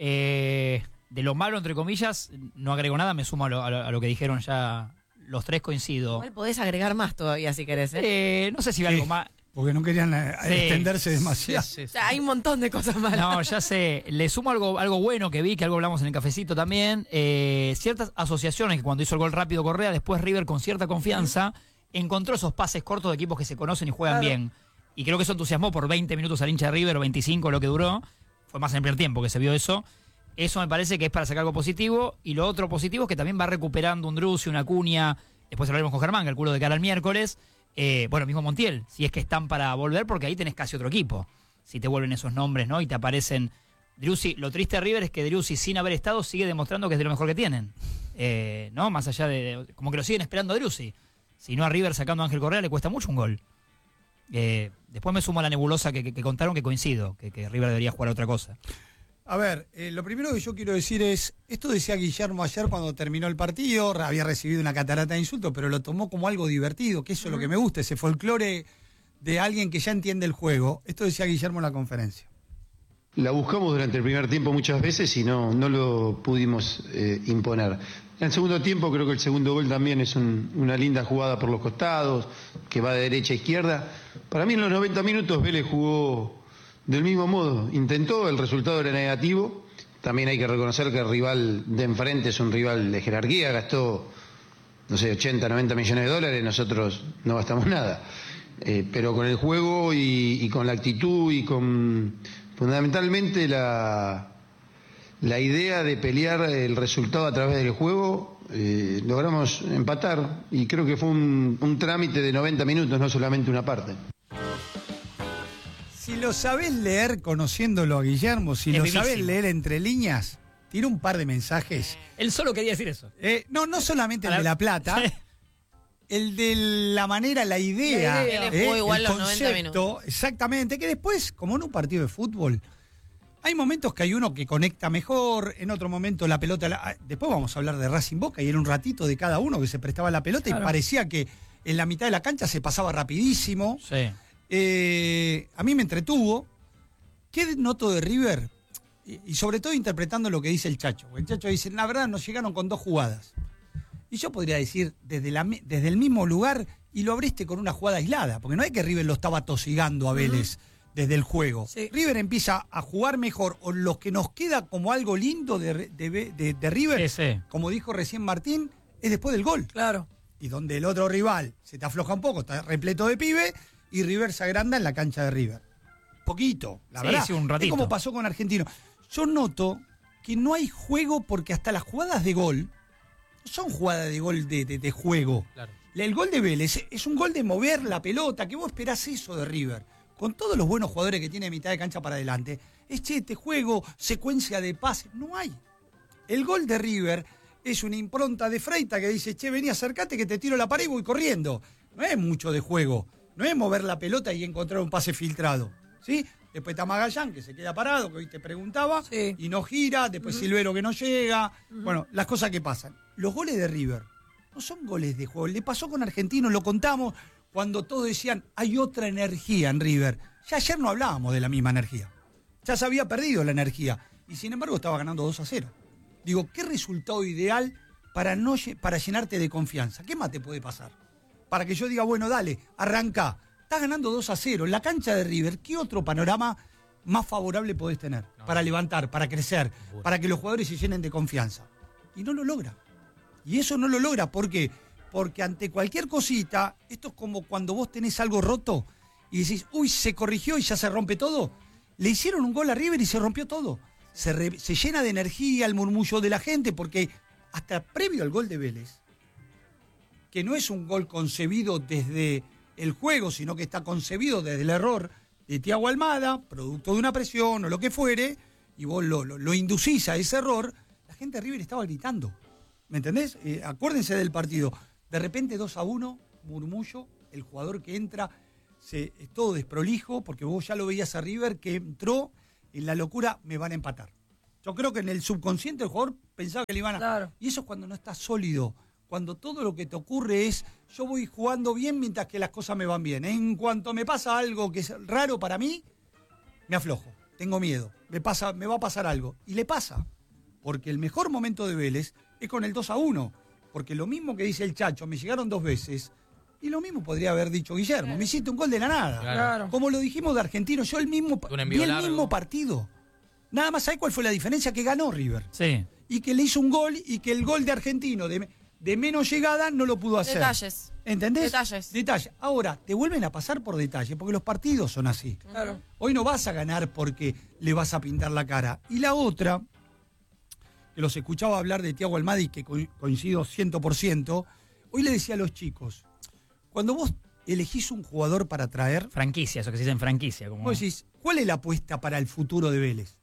Speaker 2: De lo malo, entre comillas, no agrego nada, me sumo a lo que dijeron ya los tres, coincido.
Speaker 3: Igual podés agregar más todavía si querés, ¿eh?
Speaker 2: No sé si algo más.
Speaker 1: Porque no querían extenderse demasiado.
Speaker 4: Sí.
Speaker 3: O sea, hay un montón de cosas malas.
Speaker 2: No, ya sé. Le sumo algo bueno que vi, que algo hablamos en el cafecito también. Ciertas asociaciones que cuando hizo el gol rápido Correa, después River con cierta confianza encontró esos pases cortos de equipos que se conocen y juegan bien. Y creo que eso entusiasmó por 20 minutos al hincha de River, o 25 lo que duró. Fue más en el primer tiempo que se vio eso. Eso me parece que es para sacar algo positivo. Y lo otro positivo es que también va recuperando un Driussi, una Acuña. Después hablaremos con Germán, calculo de cara al miércoles. Bueno, mismo Montiel, si es que están para volver, porque ahí tenés casi otro equipo. Si te vuelven esos nombres, ¿no? Y te aparecen Driussi. Lo triste de River es que Driussi, sin haber estado, sigue demostrando que es de lo mejor que tienen. ¿No? Más allá de como que lo siguen esperando a Driussi. Si no, a River sacando a Ángel Correa le cuesta mucho un gol. Después me sumo a la nebulosa que contaron, que coincido, que River debería jugar a otra cosa.
Speaker 1: A ver, lo primero que yo quiero decir es, esto decía Guillermo ayer cuando terminó el partido, había recibido una catarata de insultos, pero lo tomó como algo divertido, que eso es lo que me gusta, ese folclore de alguien que ya entiende el juego. Esto decía Guillermo en la conferencia.
Speaker 6: La buscamos durante el primer tiempo muchas veces y no lo pudimos imponer. En el segundo tiempo creo que el segundo gol también es una linda jugada por los costados, que va de derecha a izquierda. Para mí en los 90 minutos Vélez jugó del mismo modo, intentó, el resultado era negativo. También hay que reconocer que el rival de enfrente es un rival de jerarquía, gastó, no sé, 80, 90 millones de dólares, nosotros no gastamos nada. Pero con el juego y con la actitud y con fundamentalmente la idea de pelear el resultado a través del juego, logramos empatar y creo que fue un trámite de 90 minutos, no solamente una parte.
Speaker 1: Si lo sabés leer conociéndolo a Guillermo, si
Speaker 2: Es
Speaker 1: lo
Speaker 2: vivísimo.
Speaker 1: sabés leer entre líneas, tira un par de mensajes.
Speaker 2: Él solo quería decir eso.
Speaker 1: No solamente el de La Plata, el de la manera, la idea,
Speaker 3: La idea. Él jugó igual
Speaker 1: el
Speaker 3: los 90 minutos.
Speaker 1: exactamente, que después, como en un partido de fútbol, hay momentos que hay uno que conecta mejor, en otro momento la pelota... Después vamos a hablar de Racing Boca y era un ratito de cada uno que se prestaba la pelota y parecía que en la mitad de la cancha se pasaba rapidísimo.
Speaker 2: Sí.
Speaker 1: A mí me entretuvo. ¿Qué noto de River? Y sobre todo interpretando lo que dice el Chacho. El Chacho dice, la verdad nos llegaron con 2 jugadas. Y yo podría decir, desde el mismo lugar, y lo abriste con una jugada aislada, porque no es que River lo estaba tosigando a Vélez desde el juego.
Speaker 5: Sí.
Speaker 1: River empieza a jugar mejor, o lo que nos queda como algo lindo de River,
Speaker 2: Sí.
Speaker 1: como dijo recién Martín, es después del gol.
Speaker 5: Claro.
Speaker 1: Y donde el otro rival se te afloja un poco, está repleto de pibe, y River se agranda en la cancha de River. Poquito, la
Speaker 2: Sí,
Speaker 1: verdad.
Speaker 2: sí, un ratito.
Speaker 1: Es como pasó con Argentino. Yo noto que no hay juego porque hasta las jugadas de gol no son jugadas de gol de juego.
Speaker 4: Claro.
Speaker 1: El gol de Vélez es un gol de mover la pelota, que vos esperás eso de River. Con todos los buenos jugadores que tiene de mitad de cancha para adelante. Es te juego, secuencia de pases. No hay. El gol de River es una impronta de Freita que dice, vení, acercate que te tiro la pared y voy corriendo. No es mucho de juego. No es mover la pelota y encontrar un pase filtrado. ¿Sí? Después está Magallán, que se queda parado, que hoy te preguntaba,
Speaker 5: Sí.
Speaker 1: y no gira. Después Silvero, que no llega. Bueno, las cosas que pasan. Los goles de River no son goles de juego. Le pasó con Argentino, lo contamos, cuando todos decían, hay otra energía en River. Ya ayer no hablábamos de la misma energía. Ya se había perdido la energía. Y sin embargo estaba ganando 2-0. Digo, ¿qué resultado ideal para llenarte de confianza? ¿Qué más te puede pasar? Para que yo diga, bueno, dale, arranca. Estás ganando 2-0. En la cancha de River, ¿qué otro panorama más favorable podés tener? Para levantar, para crecer, para que los jugadores se llenen de confianza. Y no lo logra. Y eso no lo logra. ¿Por qué? Porque ante cualquier cosita, esto es como cuando vos tenés algo roto y decís, uy, se corrigió y ya se rompe todo. Le hicieron un gol a River y se rompió todo. Se llena de energía el murmullo de la gente, porque hasta previo al gol de Vélez, que no es un gol concebido desde el juego, sino que está concebido desde el error de Thiago Almada, producto de una presión o lo que fuere, y vos lo inducís a ese error, la gente de River estaba gritando. ¿Me entendés? Acuérdense del partido. De repente 2-1, murmullo, el jugador que entra, es todo desprolijo, porque vos ya lo veías a River, que entró en la locura, me van a empatar. Yo creo que en el subconsciente el jugador pensaba que le iban a...
Speaker 5: Claro.
Speaker 1: Y eso es cuando no estás sólido, cuando todo lo que te ocurre es, yo voy jugando bien mientras que las cosas me van bien. En cuanto me pasa algo que es raro para mí, me aflojo, tengo miedo, me va a pasar algo. Y le pasa, porque el mejor momento de Vélez es con el 2-1, porque lo mismo que dice el Chacho, me llegaron 2 veces, y lo mismo podría haber dicho Guillermo, me hiciste un gol de la nada.
Speaker 5: Claro.
Speaker 1: Como lo dijimos de Argentinos, yo vi el mismo partido. Nada más, ¿sabes cuál fue la diferencia? Que ganó River.
Speaker 2: Sí.
Speaker 1: Y que le hizo un gol y que el gol de Argentino de menos llegada no lo pudo hacer.
Speaker 3: Detalles.
Speaker 1: ¿Entendés?
Speaker 3: Detalles.
Speaker 1: Ahora, te vuelven a pasar por detalles, porque los partidos son así.
Speaker 5: Claro.
Speaker 1: Hoy no vas a ganar porque le vas a pintar la cara. Y la otra, que los escuchaba hablar de Thiago Almada y que coincido 100%, hoy le decía a los chicos, cuando vos elegís un jugador para traer,
Speaker 2: Franquicia, eso que se dice en franquicia. Como...
Speaker 1: vos decís, ¿cuál es la apuesta para el futuro de Vélez?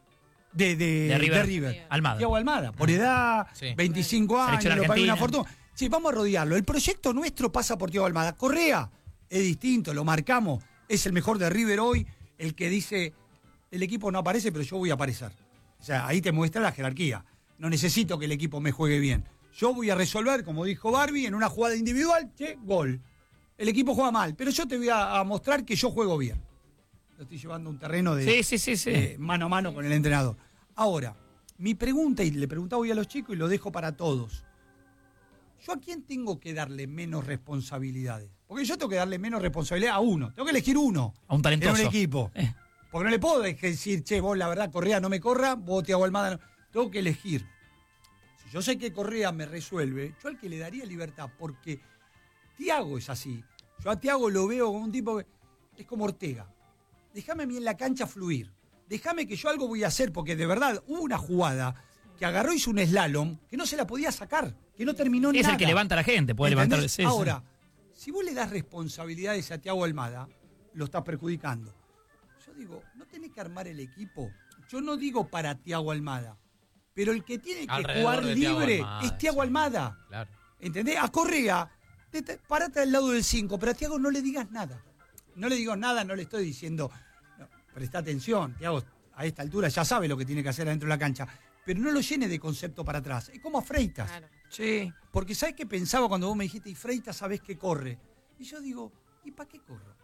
Speaker 1: De River.
Speaker 2: Almada.
Speaker 1: Thiago Almada, por edad,
Speaker 4: Sí.
Speaker 1: 25 años,
Speaker 2: Selección
Speaker 1: lo paga una
Speaker 2: argentina.
Speaker 1: fortuna. Sí, vamos a rodearlo. El proyecto nuestro pasa por Thiago Almada. Correa es distinto, lo marcamos. Es el mejor de River hoy, el que dice, el equipo no aparece, pero yo voy a aparecer. O sea, ahí te muestra la jerarquía. No necesito que el equipo me juegue bien. Yo voy a resolver, como dijo Barbie, en una jugada individual, gol. El equipo juega mal, pero yo te voy a mostrar que yo juego bien. Lo estoy llevando a un terreno de
Speaker 2: Sí.
Speaker 1: mano a mano con el entrenador. Ahora, mi pregunta, y le preguntaba hoy a los chicos y lo dejo para todos. ¿Yo a quién tengo que darle menos responsabilidades? Porque yo tengo que darle menos responsabilidad a uno. Tengo que elegir uno.
Speaker 2: A un talentoso.
Speaker 1: En un equipo. Porque no le puedo decir, che, vos la verdad Correa no me corra, vos Thiago Almada no. Tengo que elegir. Si yo sé que Correa me resuelve, yo al que le daría libertad, porque Thiago es así. Yo a Thiago lo veo como un tipo que es como Ortega. Déjame a mí en la cancha fluir. Déjame que yo algo voy a hacer, porque de verdad hubo una jugada que agarró y hizo un slalom que no se la podía sacar, que no terminó en
Speaker 2: Es
Speaker 1: nada.
Speaker 2: el que levanta a la gente, puede
Speaker 1: ¿Entendés?
Speaker 2: levantar. Sí,
Speaker 1: Ahora, si vos le das responsabilidades a Thiago Almada, lo estás perjudicando. Yo digo, no tenés que armar el equipo. Yo no digo para Thiago Almada, pero el que tiene que
Speaker 4: Alrededor
Speaker 1: jugar
Speaker 4: de Thiago
Speaker 1: libre
Speaker 4: Almada,
Speaker 1: es Thiago
Speaker 4: sí.
Speaker 1: Almada.
Speaker 4: Claro.
Speaker 1: ¿Entendés? A Correa, parate al lado del 5, pero a Thiago no le digas nada. No le digo nada, no le estoy diciendo, no, presta atención, Thiago a esta altura ya sabe lo que tiene que hacer adentro de la cancha, pero no lo llene de concepto para atrás. Es como a Freitas.
Speaker 3: Claro.
Speaker 5: Sí.
Speaker 1: Porque ¿sabes qué pensaba cuando vos me dijiste, y Freitas sabés que corre? Y yo digo, ¿y para qué corro?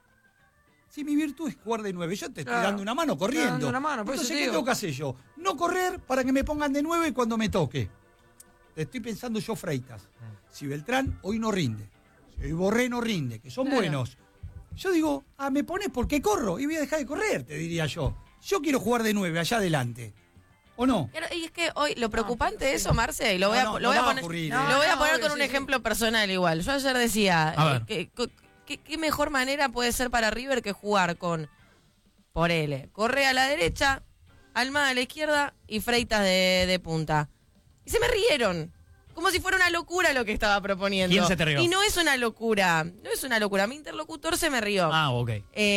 Speaker 1: Si mi virtud es jugar de 9, yo te estoy dando una mano corriendo.
Speaker 5: Dando una mano, por eso
Speaker 1: Entonces,
Speaker 5: te
Speaker 1: ¿qué
Speaker 5: digo.
Speaker 1: tengo que hacer yo? No correr para que me pongan de 9 cuando me toque. Te estoy pensando yo, Freitas. Si Beltrán hoy no rinde, si hoy Borré no rinde, que son
Speaker 5: Claro.
Speaker 1: buenos, yo digo, me pones porque corro y voy a dejar de correr, te diría yo. Yo quiero jugar de 9 allá adelante. ¿O no?
Speaker 3: Claro, y es que hoy lo preocupante de eso, Marce, y lo voy a,
Speaker 1: No,
Speaker 3: lo voy a
Speaker 1: va a
Speaker 3: poner,
Speaker 1: ocurrir,
Speaker 3: lo voy a poner
Speaker 5: obvio,
Speaker 3: con un
Speaker 5: sí,
Speaker 3: ejemplo personal igual. Yo ayer decía,
Speaker 2: A ver.
Speaker 3: ¿qué mejor manera puede ser para River que jugar con, por L, Correa a la derecha, Almada a la izquierda y Freitas de punta? Y se me rieron. Como si fuera una locura lo que estaba proponiendo.
Speaker 2: ¿Quién se te rió?
Speaker 3: Y no es una locura, no es una locura. Mi interlocutor se me rió.
Speaker 2: Ah, ok.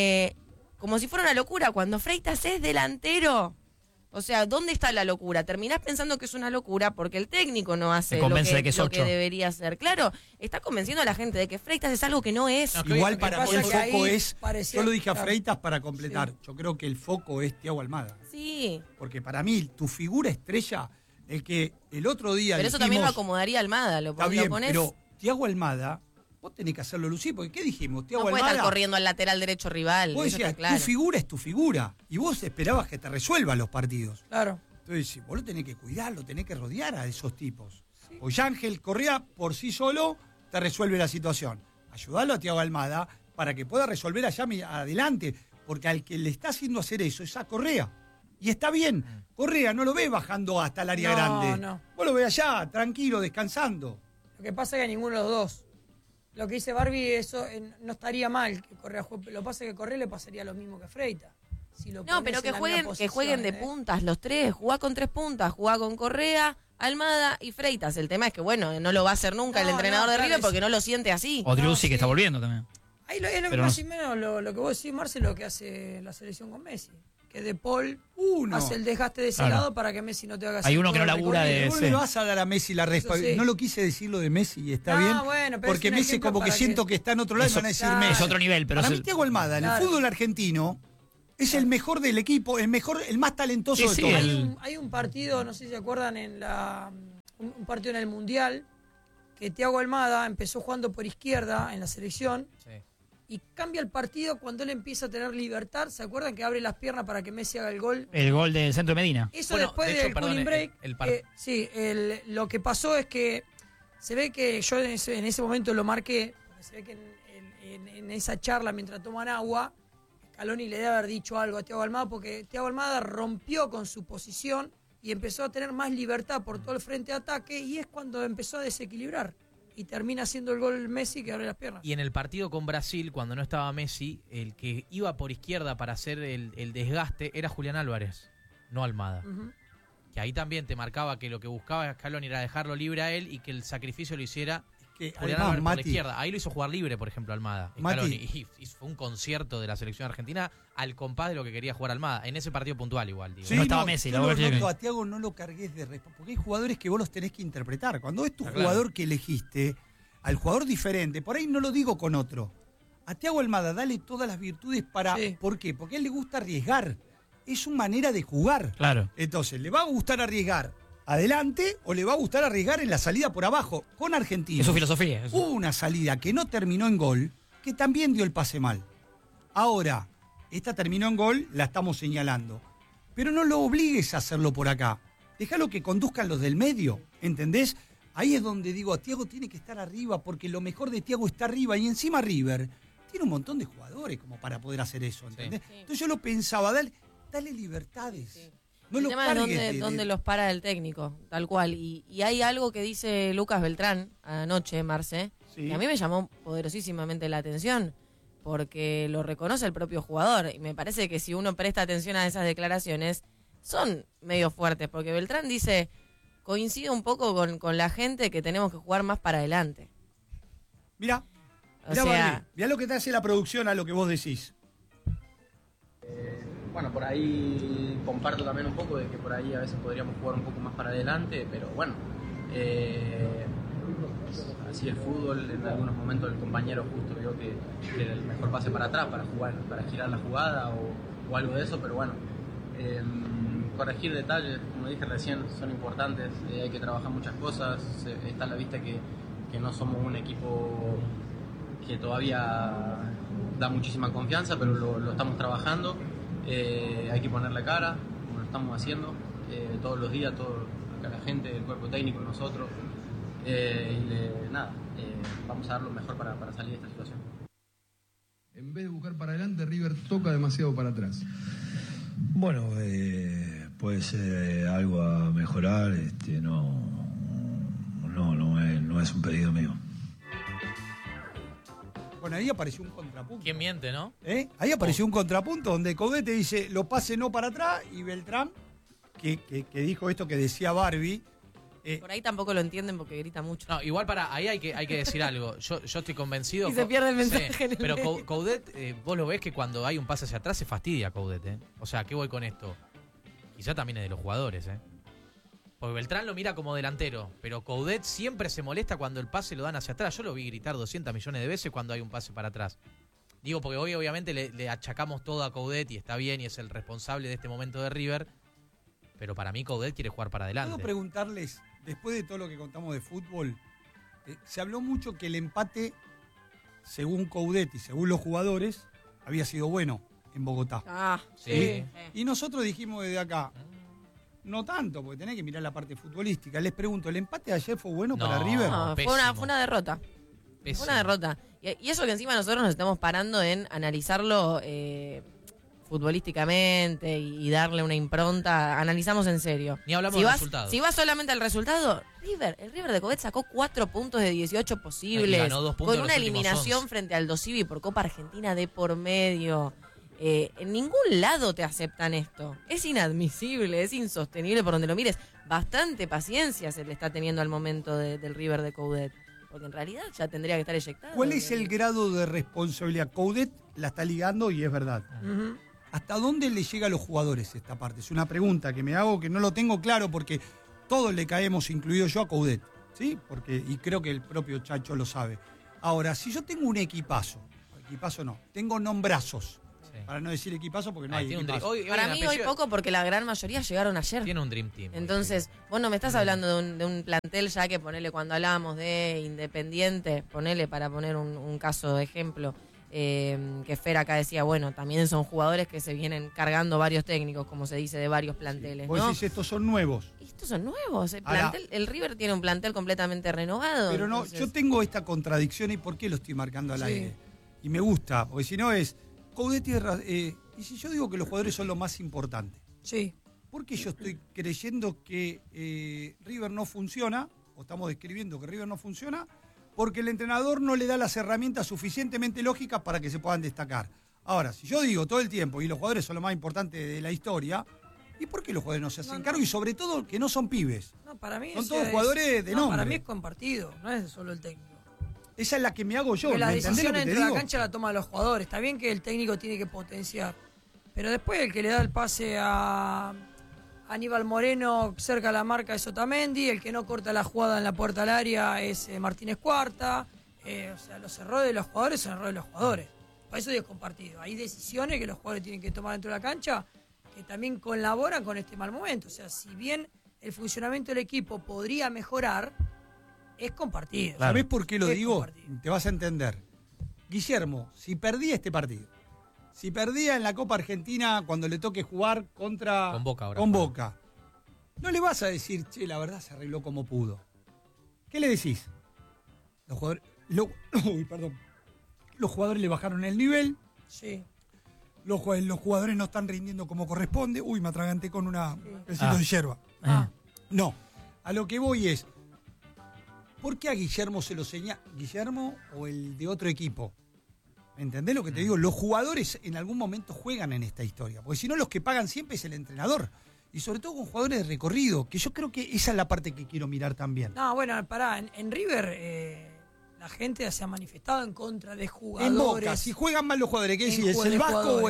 Speaker 3: Como si fuera una locura, cuando Freitas es delantero. O sea, ¿dónde está la locura? Terminás pensando que es una locura porque el técnico no hace
Speaker 2: Te convence de que es
Speaker 3: lo que
Speaker 2: 8.
Speaker 3: debería hacer. Claro, está convenciendo a la gente de que Freitas es algo que no es.
Speaker 4: No,
Speaker 1: Igual
Speaker 4: Lo que
Speaker 1: para mí
Speaker 5: pasa
Speaker 1: el
Speaker 5: que
Speaker 1: foco
Speaker 5: ahí
Speaker 1: es,
Speaker 5: parecía-
Speaker 1: yo lo dije a
Speaker 5: claro.
Speaker 1: Freitas para completar, yo creo que el foco es Thiago Almada.
Speaker 3: Sí,
Speaker 1: Porque para mí, tu figura estrella, el que el otro día
Speaker 3: pero eso
Speaker 1: dijimos,
Speaker 3: también lo acomodaría Almada.
Speaker 1: está
Speaker 3: Lo
Speaker 1: bien,
Speaker 3: pones,
Speaker 1: pero Thiago Almada, vos tenés que hacerlo lucir, porque ¿qué dijimos?
Speaker 3: no
Speaker 1: Thiago
Speaker 3: puede
Speaker 1: Almada,
Speaker 3: estar corriendo al lateral derecho rival.
Speaker 1: vos
Speaker 3: Eso
Speaker 1: decías,
Speaker 3: está claro.
Speaker 1: tu figura es tu figura, y vos esperabas que te resuelva los partidos.
Speaker 5: Claro.
Speaker 1: Entonces, vos lo tenés que cuidar, lo tenés que rodear a esos tipos. Porque ya Ángel Correa, por sí solo, te resuelve la situación. Ayudalo a Thiago Almada para que pueda resolver allá adelante, porque al que le está haciendo hacer eso es a Correa. Y está bien, Correa no lo ve bajando hasta el área
Speaker 5: No,
Speaker 1: grande.
Speaker 5: no.
Speaker 1: Vos lo ves allá, tranquilo, descansando.
Speaker 5: Lo que pasa es que ninguno de los dos. Lo que dice Barbie, eso no estaría mal que Correa juegue. Lo que pasa es que Correa le pasaría lo mismo que Freita. Si lo
Speaker 3: No,
Speaker 5: pones
Speaker 3: pero
Speaker 5: en la misma
Speaker 3: que
Speaker 5: posición,
Speaker 3: jueguen de
Speaker 5: ¿eh?
Speaker 3: puntas los tres. Jugá con 3 puntas. Jugá con Correa, Almada y Freitas. El tema es que, bueno, no lo va a hacer nunca el
Speaker 5: No,
Speaker 3: entrenador
Speaker 5: no,
Speaker 3: de
Speaker 5: claro,
Speaker 3: River
Speaker 5: es-
Speaker 3: porque no lo siente así.
Speaker 2: O Driussi,
Speaker 5: sí.
Speaker 2: que está volviendo también.
Speaker 5: Ahí es lo que
Speaker 2: Pero
Speaker 5: más
Speaker 2: no-
Speaker 5: y menos lo que vos decís, Marce, lo que hace la selección con Messi. que De Paul
Speaker 1: Uno.
Speaker 5: hace el desgaste de ese
Speaker 2: Claro.
Speaker 5: lado para que Messi no tenga que hacer
Speaker 2: Hay uno
Speaker 5: todo
Speaker 2: que no
Speaker 5: el
Speaker 2: labura
Speaker 5: recorrido.
Speaker 1: Vos
Speaker 2: sí.
Speaker 1: le vas a dar a Messi la respuesta.
Speaker 5: Eso sí.
Speaker 1: No lo quise decir lo de Messi y está
Speaker 5: No,
Speaker 1: bien.
Speaker 5: bueno, pero
Speaker 1: porque
Speaker 5: es un
Speaker 1: Messi
Speaker 5: ejemplo
Speaker 1: como que
Speaker 5: para
Speaker 1: siento que está en otro lado y
Speaker 2: Eso-
Speaker 1: van a decir
Speaker 5: Claro.
Speaker 1: Messi.
Speaker 2: Es otro nivel, pero
Speaker 1: Para
Speaker 2: es-
Speaker 1: mí Thiago Almada en el
Speaker 5: Claro.
Speaker 1: fútbol argentino es el mejor del equipo, el más talentoso
Speaker 2: Sí,
Speaker 1: de
Speaker 2: sí,
Speaker 1: todos.
Speaker 5: Hay un partido, no sé si se acuerdan, un partido en el Mundial, que Thiago Almada empezó jugando por izquierda en la selección
Speaker 4: Sí.
Speaker 5: y cambia el partido cuando él empieza a tener libertad. ¿Se acuerdan que abre las piernas para que Messi haga el gol?
Speaker 2: El gol del centro de Medina.
Speaker 5: Eso
Speaker 4: Bueno,
Speaker 5: después
Speaker 4: de hecho,
Speaker 5: del
Speaker 4: perdón,
Speaker 5: cooling break.
Speaker 4: sí,
Speaker 5: Lo que pasó es que se ve que yo en ese momento lo marqué, porque se ve que en esa charla mientras toman agua, Scaloni le debe haber dicho algo a Thiago Almada, porque Thiago Almada rompió con su posición y empezó a tener más libertad por todo el frente de ataque, y es cuando empezó a desequilibrar. Y termina haciendo el gol Messi que abre las piernas.
Speaker 4: Y en el partido con Brasil, cuando no estaba Messi, el que iba por izquierda para hacer el desgaste era Julián Álvarez, no Almada.
Speaker 5: Ujú.
Speaker 4: Que ahí también te marcaba que lo que buscaba Scaloni era dejarlo libre a él y que el sacrificio lo hiciera
Speaker 1: Que
Speaker 4: Julián
Speaker 1: además,
Speaker 4: Álvarez por la
Speaker 1: Mati,
Speaker 4: izquierda. Ahí lo hizo jugar libre, por ejemplo, Almada.
Speaker 1: Mati.
Speaker 4: Scaloni. Y fue un concierto de la selección argentina al compás de lo que quería jugar Almada. En ese partido puntual igual, digo.
Speaker 1: Sí,
Speaker 2: No estaba Messi,
Speaker 1: yo
Speaker 2: la
Speaker 1: lo
Speaker 2: verdad que-
Speaker 1: noto a Thiago, no lo cargues de respeto, porque hay jugadores que vos los tenés que interpretar. Cuando es tu
Speaker 4: Está claro.
Speaker 1: jugador que elegiste, al jugador diferente, por ahí no lo digo con otro. A Thiago Almada, dale todas las virtudes para...
Speaker 5: Sí.
Speaker 1: ¿Por qué? Porque a él le gusta arriesgar. Es su manera de jugar.
Speaker 2: Claro.
Speaker 1: Entonces, ¿le va a gustar arriesgar adelante o le va a gustar arriesgar en la salida por abajo? Con Argentina.
Speaker 2: Es su filosofía.
Speaker 1: Hubo una salida que no terminó en gol, que también dio el pase mal. Ahora, esta terminó en gol, la estamos señalando. Pero no lo obligues a hacerlo por acá. Déjalo que conduzcan los del medio, ¿entendés? Ahí es donde digo, Thiago tiene que estar arriba, porque lo mejor de Thiago está arriba, y encima River tiene un montón de jugadores como para poder hacer eso, ¿entendés?
Speaker 3: Sí.
Speaker 1: Entonces yo lo pensaba, dale libertades.
Speaker 3: Sí.
Speaker 1: No
Speaker 3: el
Speaker 1: lo
Speaker 3: tema es
Speaker 1: cargues
Speaker 3: dónde los para el técnico, tal cual. Y hay algo que dice Lucas Beltrán anoche, Marce,
Speaker 1: Sí.
Speaker 3: que a mí me llamó poderosísimamente la atención, porque lo reconoce el propio jugador. Y me parece que si uno presta atención a esas declaraciones, son medio fuertes, porque Beltrán dice, coincide un poco con la gente que tenemos que jugar más para adelante.
Speaker 1: Mirá,
Speaker 3: O
Speaker 1: mirá,
Speaker 3: sea,
Speaker 1: Barbie, mirá lo que te hace la producción a lo que vos decís.
Speaker 7: Bueno, por ahí comparto también un poco de que por ahí a veces podríamos jugar un poco más para adelante, pero bueno, así el fútbol, en algunos momentos el compañero justo vio que era el mejor pase para atrás para jugar, para girar la jugada o algo de eso, pero bueno, corregir detalles, como dije recién, son importantes, hay que trabajar muchas cosas, está a la vista que no somos un equipo que todavía da muchísima confianza, pero lo estamos trabajando. Hay que ponerle cara, como lo estamos haciendo todos los días, acá la gente, el cuerpo técnico, nosotros. Vamos a dar lo mejor para salir de esta situación.
Speaker 8: En vez de buscar para adelante, River toca demasiado para atrás.
Speaker 9: Bueno, puede ser algo a mejorar, no es un pedido mío.
Speaker 1: Bueno, ahí apareció un contrapunto.
Speaker 4: ¿Quién miente, no?
Speaker 1: Ahí apareció un contrapunto donde Coudet te dice, lo pase no para atrás, y Beltrán, que dijo esto que decía Barbie,
Speaker 3: por ahí tampoco lo entienden porque grita mucho.
Speaker 4: No, igual ahí hay que decir algo. Yo estoy convencido.
Speaker 3: Y se pierde el mensaje en el
Speaker 4: pero
Speaker 3: medio.
Speaker 4: Coudet, vos lo ves que cuando hay un pase hacia atrás se fastidia Coudet, ¿eh? O sea, ¿qué voy con esto? Quizá también es de los jugadores, ¿eh? Porque Beltrán lo mira como delantero, pero Coudet siempre se molesta cuando el pase lo dan hacia atrás. Yo lo vi gritar 200 millones de veces cuando hay un pase para atrás. Digo, porque hoy obviamente le achacamos todo a Coudet y está bien y es el responsable de este momento de River. Pero para mí Coudet quiere jugar para adelante.
Speaker 1: ¿puedo preguntarles, después de todo lo que contamos de fútbol, se habló mucho que el empate, según Coudet y según los jugadores, había sido bueno en Bogotá.
Speaker 3: Ah,
Speaker 4: Sí.
Speaker 1: Y nosotros dijimos desde acá, no tanto, porque tenés que mirar la parte futbolística. Les pregunto, ¿el empate de ayer fue bueno
Speaker 4: No.
Speaker 1: para River?
Speaker 3: No, fue
Speaker 4: pésimo.
Speaker 3: una derrota.
Speaker 4: Pésimo.
Speaker 3: Fue una derrota. Y eso que encima nosotros nos estamos parando en analizarlo futbolísticamente y darle una impronta. Analizamos en serio.
Speaker 4: Ni hablamos
Speaker 3: si
Speaker 4: del
Speaker 3: vas,
Speaker 4: resultado.
Speaker 3: Si vas solamente al resultado, el River de Coudet sacó 4 puntos de 18 posibles.
Speaker 4: Y ganó 2 puntos
Speaker 3: con
Speaker 4: en
Speaker 3: una
Speaker 4: los últimos
Speaker 3: eliminación
Speaker 4: 11.
Speaker 3: frente al Dosivi por Copa Argentina de por medio. En ningún lado te aceptan esto. Es inadmisible, es insostenible por donde lo mires. Bastante paciencia se le está teniendo al momento del River de Coudet. Porque en realidad ya tendría que estar eyectado.
Speaker 1: ¿Cuál es el grado de responsabilidad? Coudet la está ligando y es verdad.
Speaker 5: Ujú.
Speaker 1: ¿hasta dónde le llega a los jugadores esta parte? Es una pregunta que me hago que no lo tengo claro porque todos le caemos, incluido yo, a Coudet, ¿sí? Y creo que el propio Chacho lo sabe. Ahora, si yo tengo un equipazo no, tengo nombrazos, para no decir equipazo porque no hay equipazo.
Speaker 3: Para mí hoy poco porque la gran mayoría llegaron ayer.
Speaker 4: Tiene un Dream Team.
Speaker 3: Entonces, vos no me estás hablando de un plantel ya que ponele cuando hablábamos de Independiente, ponele para poner un caso de ejemplo, que Fer acá decía, bueno, también son jugadores que se vienen cargando varios técnicos, como se dice, de varios planteles.
Speaker 1: Vos decís, estos son nuevos.
Speaker 3: Estos son nuevos. El River tiene un plantel completamente renovado.
Speaker 1: Pero no,
Speaker 3: entonces...
Speaker 1: yo tengo esta contradicción y ¿por qué lo estoy marcando al aire? Y me gusta, porque si no es... Coudet y si yo digo que los jugadores son lo más importante,
Speaker 5: sí.
Speaker 1: ¿Por qué yo estoy creyendo que River no funciona, o estamos describiendo que River no funciona? Porque el entrenador no le da las herramientas suficientemente lógicas para que se puedan destacar. Ahora, si yo digo todo el tiempo y los jugadores son lo más importante de la historia, ¿y por qué los jugadores no se hacen cargo? Y sobre todo que no son pibes.
Speaker 5: No, para mí
Speaker 1: son todos jugadores de nombre.
Speaker 5: Para mí es compartido, no es solo el técnico.
Speaker 1: Esa es la que me hago yo.
Speaker 5: Porque la decisión
Speaker 1: dentro
Speaker 5: de la cancha la toman los jugadores. Está bien que el técnico tiene que potenciar. Pero después el que le da el pase a Aníbal Moreno cerca de la marca es Otamendi. El que no corta la jugada en la puerta al área es Martínez Cuarta. O sea, los errores de los jugadores son errores de los jugadores. Por eso es compartido. Hay decisiones que los jugadores tienen que tomar dentro de la cancha que también colaboran con este mal momento. O sea, si bien el funcionamiento del equipo podría mejorar, es compartido.
Speaker 1: ¿Sabés por qué lo digo?
Speaker 5: Compartido.
Speaker 1: Te vas a entender. Guillermo, si perdía este partido, si perdía en la Copa Argentina cuando le toque jugar con Boca, no le vas a decir, che, la verdad se arregló como pudo. ¿Qué le decís? Los jugadores, los jugadores le bajaron el nivel.
Speaker 5: Sí.
Speaker 1: Los jugadores no están rindiendo como corresponde. Uy, me atraganté con una pesito de hierba. No, a lo que voy es, ¿por qué a Guillermo se lo señala? ¿Guillermo o el de otro equipo? ¿Entendés lo que te digo? Los jugadores en algún momento juegan en esta historia. Porque si no, los que pagan siempre es el entrenador. Y sobre todo con jugadores de recorrido, que yo creo que esa es la parte que quiero mirar también.
Speaker 5: No, bueno, pará. En River la gente se ha manifestado en contra de jugadores.
Speaker 1: En Boca, si juegan mal los jugadores, ¿qué decís? ¿Es el Vasco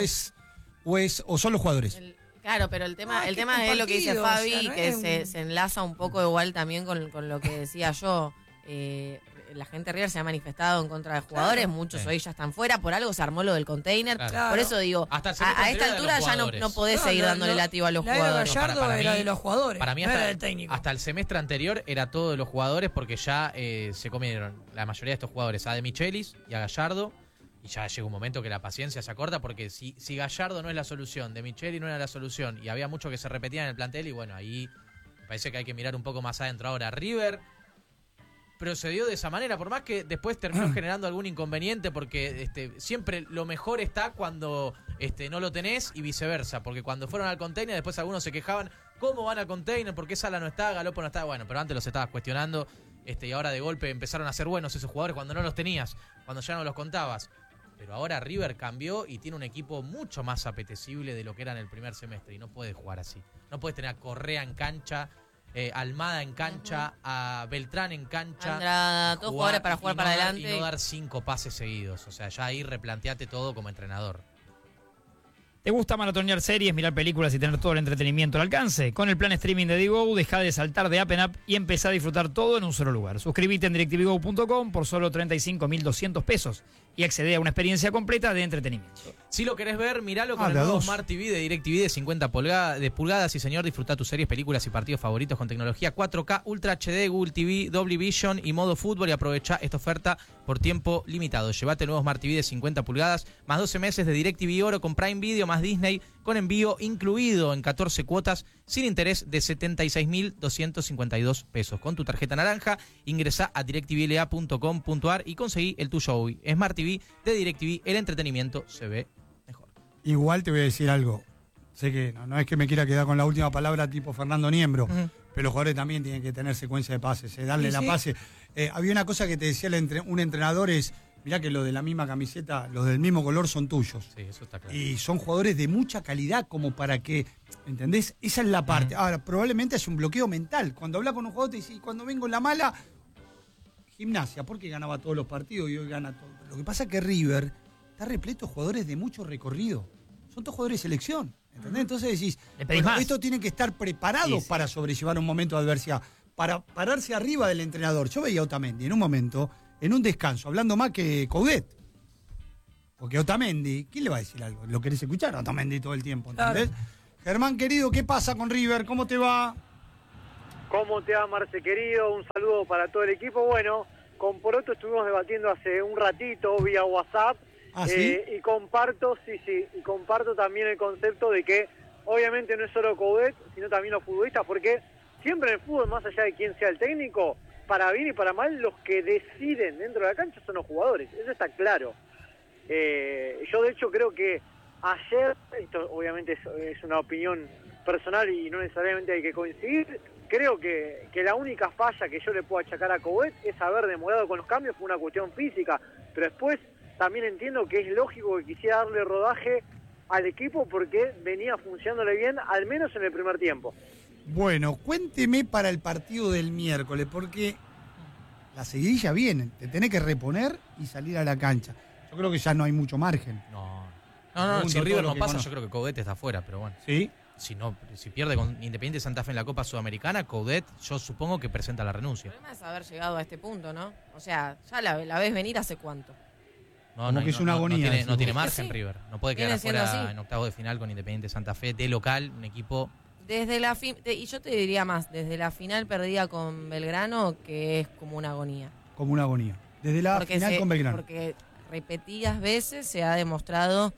Speaker 1: o son los jugadores?
Speaker 3: Claro, pero el tema es lo que dice Fabi, o sea, que se enlaza un poco igual también con lo que decía yo. La gente de River se ha manifestado en contra de jugadores, muchos hoy ya están fuera, por algo se armó lo del container. Claro. Por eso digo, a esta altura ya no podés seguir dándole lativo a los jugadores.
Speaker 5: Gallardo era de los jugadores,
Speaker 4: para mí
Speaker 5: no era del técnico.
Speaker 4: Hasta el semestre anterior era todo de los jugadores porque ya se comieron la mayoría de estos jugadores a De Michelis y a Gallardo. Y ya llega un momento que la paciencia se acorta porque si Gallardo no es la solución, De Micheli no era la solución y había mucho que se repetía en el plantel y bueno, ahí me parece que hay que mirar un poco más adentro. Ahora, River procedió de esa manera, por más que después terminó generando algún inconveniente porque siempre lo mejor está cuando no lo tenés y viceversa, porque cuando fueron al container después algunos se quejaban, ¿cómo van al container? ¿Por qué Sala no está? Galopo no está. Bueno, pero antes los estabas cuestionando y ahora de golpe empezaron a ser buenos esos jugadores cuando no los tenías, cuando ya no los contabas. Pero ahora River cambió y tiene un equipo mucho más apetecible de lo que era en el primer semestre y no puede jugar así. No puedes tener a Correa en cancha, Almada en cancha, a Beltrán en cancha.
Speaker 3: Andrada, todos jugadores para jugar para adelante.
Speaker 4: Y no dar 5 pases seguidos. O sea, ya ahí replanteate todo como entrenador.
Speaker 2: ¿Te gusta maratonear series, mirar películas y tener todo el entretenimiento al alcance? Con el plan streaming de Digo, deja de saltar de app en app y empezá a disfrutar todo en un solo lugar. Suscríbete en DirecTVGo.com por solo 35.200 pesos y accede a una experiencia completa de entretenimiento.
Speaker 4: Si lo querés ver, miralo con el nuevo Smart TV de DirecTV de 50 pulgadas. Sí, señor, disfruta tus series, películas y partidos favoritos con tecnología 4K, Ultra HD, Google TV, Dolby Vision y modo fútbol y aprovecha esta oferta por tiempo limitado. Llévate el nuevo Smart TV de 50 pulgadas, más 12 meses de DirecTV Oro con Prime Video, más Disney, con envío incluido en 14 cuotas, sin interés de 76.252 pesos. Con tu tarjeta naranja, ingresá a directvla.com.ar y conseguí el tuyo hoy. Smart TV de DirecTV, el entretenimiento se ve mejor.
Speaker 1: Igual te voy a decir algo. Sé que no es que me quiera quedar con la última palabra tipo Fernando Niembro, pero los jugadores también tienen que tener secuencia de pases, darle la pase. Había una cosa que te decía un entrenador es, mirá que los de la misma camiseta, los del mismo color son tuyos.
Speaker 4: Sí, eso está claro.
Speaker 1: Y son jugadores de mucha calidad como para que, ¿entendés? Esa es la parte. Ahora, probablemente es un bloqueo mental. Cuando hablas con un jugador te dice, cuando vengo en la mala, Gimnasia, porque ganaba todos los partidos y hoy gana todo. Lo que pasa es que River está repleto de jugadores de mucho recorrido. son todos jugadores de selección. ¿Entendés? Entonces decís,
Speaker 2: Le pedís más.
Speaker 1: estos tienen que estar preparados
Speaker 2: Sí.
Speaker 1: para sobrellevar un momento de adversidad, para pararse arriba del entrenador. Yo veía a Otamendi en un momento, en un descanso, hablando más que Coudet. Porque Otamendi, ¿quién le va a decir algo? ¿Lo querés escuchar a Otamendi todo el tiempo? ¿Entendés?
Speaker 5: Claro.
Speaker 1: Germán, querido, ¿qué pasa con River? ¿Cómo te va?
Speaker 10: ¿Cómo te va, Marce, querido? Un saludo para todo el equipo. Bueno, con Poroto estuvimos debatiendo hace un ratito vía WhatsApp.
Speaker 1: ¿Ah, sí?
Speaker 10: Y comparto, y comparto también el concepto de que obviamente no es solo Coudet, sino también los futbolistas, porque siempre en el fútbol, más allá de quién sea el técnico, para bien y para mal, los que deciden dentro de la cancha son los jugadores. Eso está claro. Yo de hecho creo que ayer, esto obviamente es una opinión personal y no necesariamente hay que coincidir, creo que la única falla que yo le puedo achacar a Coudet es haber demorado con los cambios por una cuestión física, pero después también entiendo que es lógico que quisiera darle rodaje al equipo porque venía funcionándole bien, al menos en el primer tiempo.
Speaker 1: Bueno, cuénteme para el partido del miércoles, porque la seguidilla viene, te tenés que reponer y salir a la cancha. Yo creo que ya no hay mucho margen.
Speaker 4: No,
Speaker 1: Pregunto
Speaker 4: si
Speaker 1: todo
Speaker 4: River
Speaker 1: lo
Speaker 4: no
Speaker 1: que
Speaker 4: pasa,
Speaker 1: conozco.
Speaker 4: yo creo que Coudet está afuera, pero bueno.
Speaker 1: ¿Sí?
Speaker 4: Si pierde con Independiente Santa Fe en la Copa Sudamericana, Coudet, yo supongo que presenta la renuncia.
Speaker 3: El problema es haber llegado a este punto, ¿no? O sea, ya la ves venir hace cuánto.
Speaker 1: Como que es una agonía,
Speaker 4: No
Speaker 1: decís
Speaker 4: tiene
Speaker 1: vos.
Speaker 4: margen
Speaker 3: Sí.
Speaker 4: River. No puede quedar
Speaker 3: Viene siendo
Speaker 4: afuera
Speaker 3: así.
Speaker 4: en octavos de final con Independiente Santa Fe de local, un equipo.
Speaker 3: Desde la y yo te diría más, desde la final perdida con Belgrano, que es como una agonía.
Speaker 1: Como una agonía. Desde la final con Belgrano.
Speaker 3: Porque repetidas veces se ha demostrado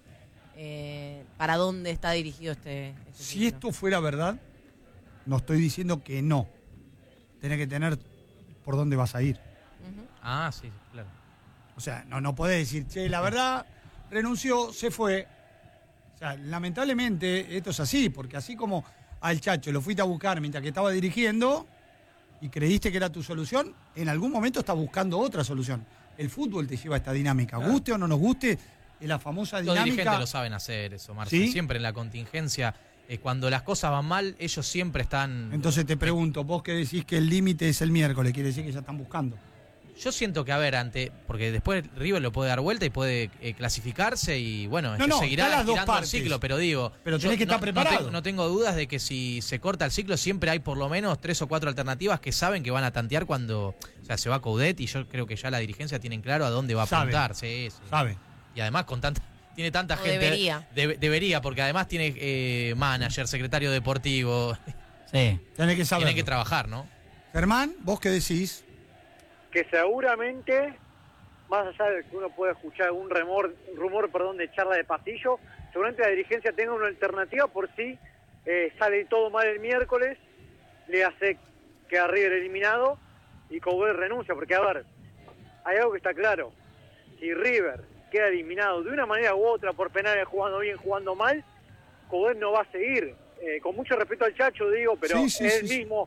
Speaker 3: para dónde está dirigido este
Speaker 1: Si
Speaker 3: ciclo.
Speaker 1: esto fuera verdad, no estoy diciendo que no. Tenés que tener por dónde vas a ir.
Speaker 3: Ujú.
Speaker 4: Ah, sí, claro.
Speaker 1: O sea, no podés decir, che, la verdad, renunció, se fue. O sea, lamentablemente esto es así, porque así como al Chacho lo fuiste a buscar mientras que estaba dirigiendo y creíste que era tu solución, en algún momento estás buscando otra solución. El fútbol te lleva a esta dinámica.
Speaker 4: Claro.
Speaker 1: Guste o no nos guste, es la famosa
Speaker 4: Los
Speaker 1: dinámica.
Speaker 4: dirigentes lo saben hacer eso, Marce.
Speaker 1: ¿Sí?
Speaker 4: Siempre en la contingencia, cuando las cosas van mal, ellos siempre están.
Speaker 1: Entonces te pregunto, vos que decís que el límite es el miércoles, quiere decir que ya están buscando.
Speaker 4: Yo siento que, a ver, porque después River lo puede dar vuelta y puede clasificarse y bueno,
Speaker 1: No,
Speaker 4: seguirá
Speaker 1: están las dos
Speaker 4: girando el
Speaker 1: partes.
Speaker 4: ciclo, pero digo.
Speaker 1: Pero
Speaker 4: yo
Speaker 1: tenés que estar preparado.
Speaker 4: No tengo dudas de que si se corta el ciclo, siempre hay por lo menos 3 o 4 alternativas que saben que van a tantear cuando. O sea, se va Coudet y yo creo que ya la dirigencia tienen claro a dónde va a
Speaker 1: Sabe.
Speaker 4: apuntar. Sí.
Speaker 1: ¿Sabe?
Speaker 4: Y además tiene tanta
Speaker 3: O
Speaker 4: gente.
Speaker 3: debería.
Speaker 4: Debería, porque además tiene manager, secretario deportivo.
Speaker 2: Sí.
Speaker 1: Tenés que saber.
Speaker 4: Tienen que trabajar, ¿no?
Speaker 1: Germán, ¿vos qué decís?
Speaker 10: Que seguramente, más allá de que uno pueda escuchar un rumor de charla de pasillo, seguramente la dirigencia tenga una alternativa por si sale todo mal el miércoles, le hace quedar River eliminado y Coudet renuncia, porque a ver, hay algo que está claro, si River queda eliminado de una manera u otra por penales, jugando bien, jugando mal, Coudet no va a seguir. Con mucho respeto al Chacho digo, pero
Speaker 1: Sí,
Speaker 10: él
Speaker 1: sí.
Speaker 10: mismo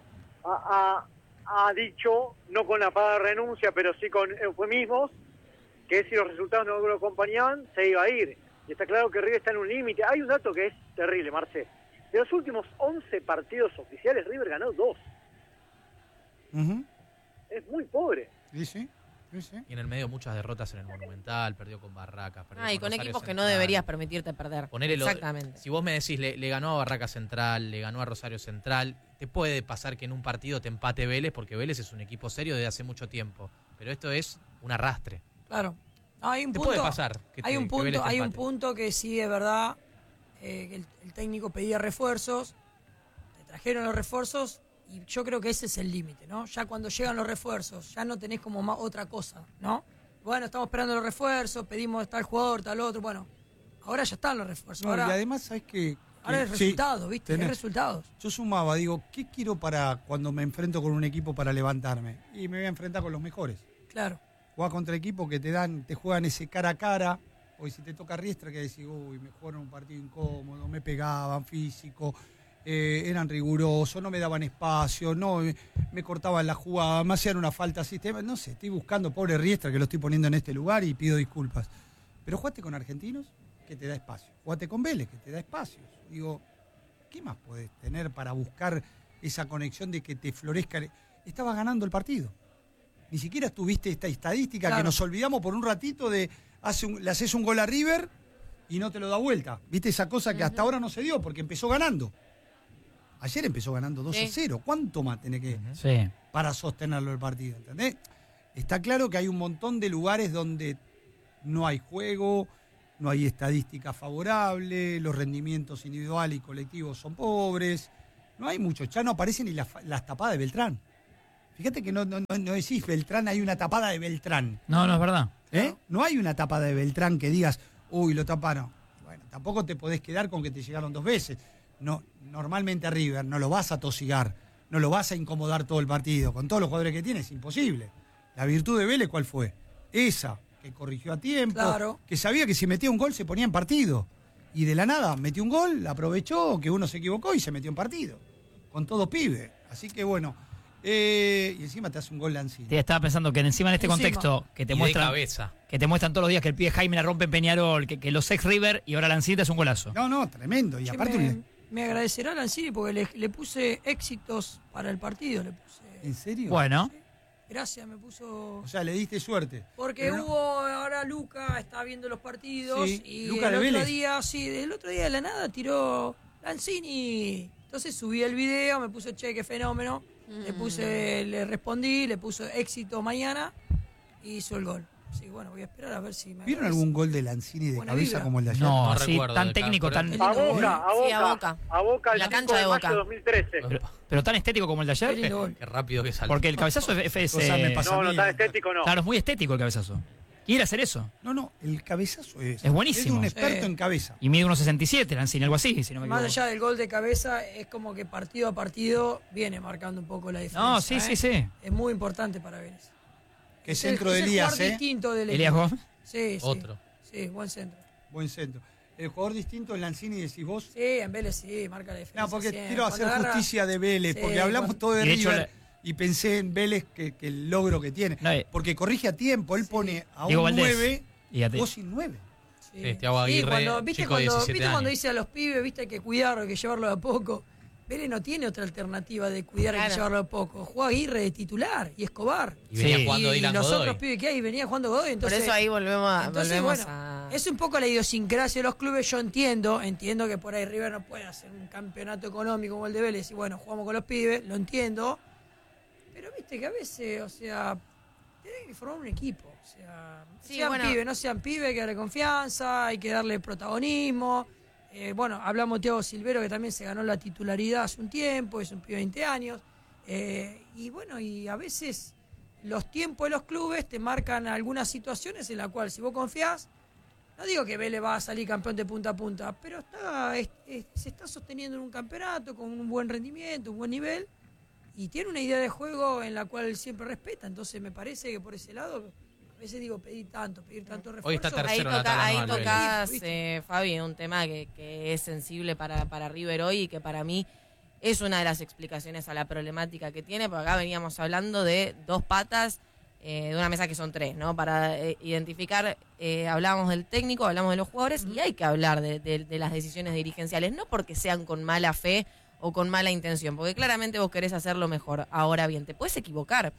Speaker 10: ha dicho, no con la palabra renuncia, pero sí con eufemismos, que si los resultados no lo acompañaban, se iba a ir. Y está claro que River está en un límite. Hay un dato que es terrible, Marce. De los últimos 11 partidos oficiales, River ganó 2.
Speaker 1: Ujú.
Speaker 10: Es muy pobre.
Speaker 1: Sí, sí.
Speaker 4: Y en el medio muchas derrotas en el Monumental, perdió con Barracas. Perdió
Speaker 3: Y con
Speaker 4: Rosario
Speaker 3: equipos que no
Speaker 4: Central.
Speaker 3: deberías permitirte perder. Exactamente.
Speaker 4: Si vos me decís, le ganó a Barracas Central, le ganó a Rosario Central, te puede pasar que en un partido te empate Vélez, porque Vélez es un equipo serio desde hace mucho tiempo. Pero esto es un arrastre.
Speaker 5: Claro. No, hay un
Speaker 4: Te
Speaker 5: punto,
Speaker 4: puede pasar que
Speaker 5: hay un
Speaker 4: que Vélez
Speaker 5: punto,
Speaker 4: te
Speaker 5: hay un
Speaker 4: empate.
Speaker 5: punto que sí es verdad, que el técnico pedía refuerzos, te trajeron los refuerzos y yo creo que ese es el límite, ¿no? Ya cuando llegan los refuerzos, ya no tenés como otra cosa, ¿no? Bueno, estamos esperando los refuerzos, pedimos tal jugador, tal otro, bueno, ahora ya están los refuerzos.
Speaker 1: No,
Speaker 5: ahora
Speaker 1: y además, ¿sabes qué?
Speaker 5: ahora es
Speaker 1: Sí,
Speaker 5: resultados, ¿viste?
Speaker 1: tenés-
Speaker 5: Es resultados.
Speaker 1: Yo sumaba, digo, ¿qué quiero para cuando me enfrento con un equipo para levantarme? Y me voy a enfrentar con los mejores.
Speaker 5: Claro.
Speaker 1: Jugás contra equipos que te juegan ese cara a cara. Hoy si te toca Riestra, que decís, uy, me jugaron un partido incómodo, me pegaban físico, eran rigurosos, no me daban espacio, no me cortaban la jugada, me hacían una falta sistema. No sé, estoy buscando, pobre Riestra, que lo estoy poniendo en este lugar y pido disculpas. Pero jugaste con Argentinos, que te da espacio. Jugaste con Vélez, que te da espacios. Digo, ¿qué más podés tener para buscar esa conexión de que te florezca? Estabas ganando el partido. Ni siquiera tuviste esta estadística
Speaker 5: Claro.
Speaker 1: que nos olvidamos por un ratito de le haces un gol a River y no te lo da vuelta. ¿Viste esa cosa que hasta ahora no se dio porque empezó ganando? Ayer empezó ganando 2-0. ¿Cuánto más tenés que para sostenerlo el partido? ¿Entendés? Está claro que hay un montón de lugares donde no hay juego, no hay estadísticas favorables, los rendimientos individuales y colectivos son pobres, no hay mucho, ya no aparecen ni las tapadas de Beltrán. Fíjate que no decís Beltrán, hay una tapada de Beltrán.
Speaker 2: No es verdad.
Speaker 1: No hay una tapada de Beltrán que digas, uy, lo taparon. Bueno, tampoco te podés quedar con que te llegaron 2 veces. No, normalmente a River no lo vas a tosigar, no lo vas a incomodar todo el partido. Con todos los jugadores que tiene es imposible. La virtud de Vélez, ¿cuál fue? Esa, que corrigió a tiempo, que sabía que si metía un gol se ponía en partido. Y de la nada metió un gol, aprovechó que uno se equivocó y se metió en partido. Con todo pibe. Así que bueno. Y encima te hace un gol Lanzini.
Speaker 2: Te estaba pensando que encima en este contexto que te muestran todos los días que el pibe Jaime la rompe en Peñarol, que los ex River y ahora Lanzini te hace un golazo.
Speaker 1: No, tremendo. Y aparte
Speaker 5: me agradecerá Lanzini porque le puse éxitos para el partido.
Speaker 1: ¿En serio?
Speaker 2: Bueno.
Speaker 5: Sí. Gracias, me puso...
Speaker 1: O sea, le diste suerte.
Speaker 5: Porque ahora Luca está viendo los partidos y
Speaker 1: Luca
Speaker 5: el
Speaker 1: de
Speaker 5: otro
Speaker 1: Vélez.
Speaker 5: el otro día de la nada tiró Lanzini. Entonces subí el video, me puso qué fenómeno. Le respondí, le puso éxito mañana y hizo el gol. Sí, bueno, voy a esperar a ver si me...
Speaker 1: ¿Vieron algún gol de Lanzini de cabeza como el de ayer?
Speaker 2: No, así, tan técnico, tan...
Speaker 10: A Boca. A Boca,
Speaker 3: la cancha de Boca.
Speaker 10: 2013.
Speaker 2: Pero tan estético como el de ayer.
Speaker 4: Qué rápido que sale.
Speaker 2: Porque el cabezazo es
Speaker 10: no, tan estético no.
Speaker 2: Claro, es muy estético el cabezazo. Quiere hacer eso.
Speaker 1: No, el cabezazo es
Speaker 2: buenísimo.
Speaker 1: Es un experto en cabeza.
Speaker 2: Y mide 1.67, Lanzini, algo así, si no me
Speaker 5: Más
Speaker 2: equivoco.
Speaker 5: allá del gol de cabeza, es como que partido a partido viene marcando un poco la diferencia.
Speaker 2: No, sí.
Speaker 5: Es muy importante para Vélez.
Speaker 1: Que centro de Elías,
Speaker 5: Es el jugador distinto del
Speaker 2: Elías
Speaker 5: equipo.
Speaker 2: Gómez.
Speaker 5: Sí.
Speaker 4: Otro.
Speaker 5: Sí, buen centro.
Speaker 1: Buen centro. El jugador distinto en Lanzini, decís vos.
Speaker 5: Sí, en Vélez sí, marca la diferencia.
Speaker 1: No, porque
Speaker 5: siempre.
Speaker 1: quiero hacer justicia de Vélez,
Speaker 5: Sí,
Speaker 1: porque hablamos todo de
Speaker 2: y de hecho,
Speaker 1: River y pensé en Vélez que el logro que tiene.
Speaker 2: No,
Speaker 1: porque corrige a tiempo, él pone a
Speaker 2: Diego
Speaker 1: un
Speaker 2: Valdés.
Speaker 1: 9,
Speaker 2: Fíjate.
Speaker 1: vos sin 9.
Speaker 4: Thiago Aguirre, chico de 17 años.
Speaker 5: Cuando dice a los pibes, viste, hay que cuidarlo, hay que llevarlo de a poco. Vélez no tiene otra alternativa de cuidar, hay que llevarlo de a poco. Juega Aguirre de titular y Escobar.
Speaker 4: Y venía jugando Dylan
Speaker 5: los
Speaker 4: Godoy.
Speaker 5: otros pibes que hay venían jugando Godoy. Entonces,
Speaker 3: por eso ahí volvemos
Speaker 5: bueno,
Speaker 3: a...
Speaker 5: Es un poco la idiosincrasia de los clubes. Yo entiendo que por ahí River no puede hacer un campeonato económico como el de Vélez. Y bueno, jugamos con los pibes, lo entiendo. Pero viste que a veces, o sea, tenés que formar un equipo. O sea, pibes, no sean pibes, hay que darle confianza, hay que darle protagonismo. Bueno, hablamos de Thiago Silvero, que también se ganó la titularidad hace un tiempo, es un pibe de 20 años. Y bueno, y a veces los tiempos de los clubes te marcan algunas situaciones en las cuales si vos confiás, no digo que Vélez va a salir campeón de punta a punta, pero se está sosteniendo en un campeonato con un buen rendimiento, un buen nivel, y tiene una idea de juego en la cual siempre respeta. Entonces me parece que por ese lado... A veces digo pedir tanto refuerzo.
Speaker 4: Hoy está tercero en la tabla
Speaker 3: ahí
Speaker 4: anual,
Speaker 3: tocás, Fabi, un tema que es sensible para River hoy y que para mí es una de las explicaciones a la problemática que tiene, porque acá veníamos hablando de 2 patas de una mesa que son 3, ¿no? Para identificar, hablábamos del técnico, hablamos de los jugadores y hay que hablar de las decisiones dirigenciales, no porque sean con mala fe o con mala intención, porque claramente vos querés hacerlo mejor. Ahora bien, te puedes equivocar.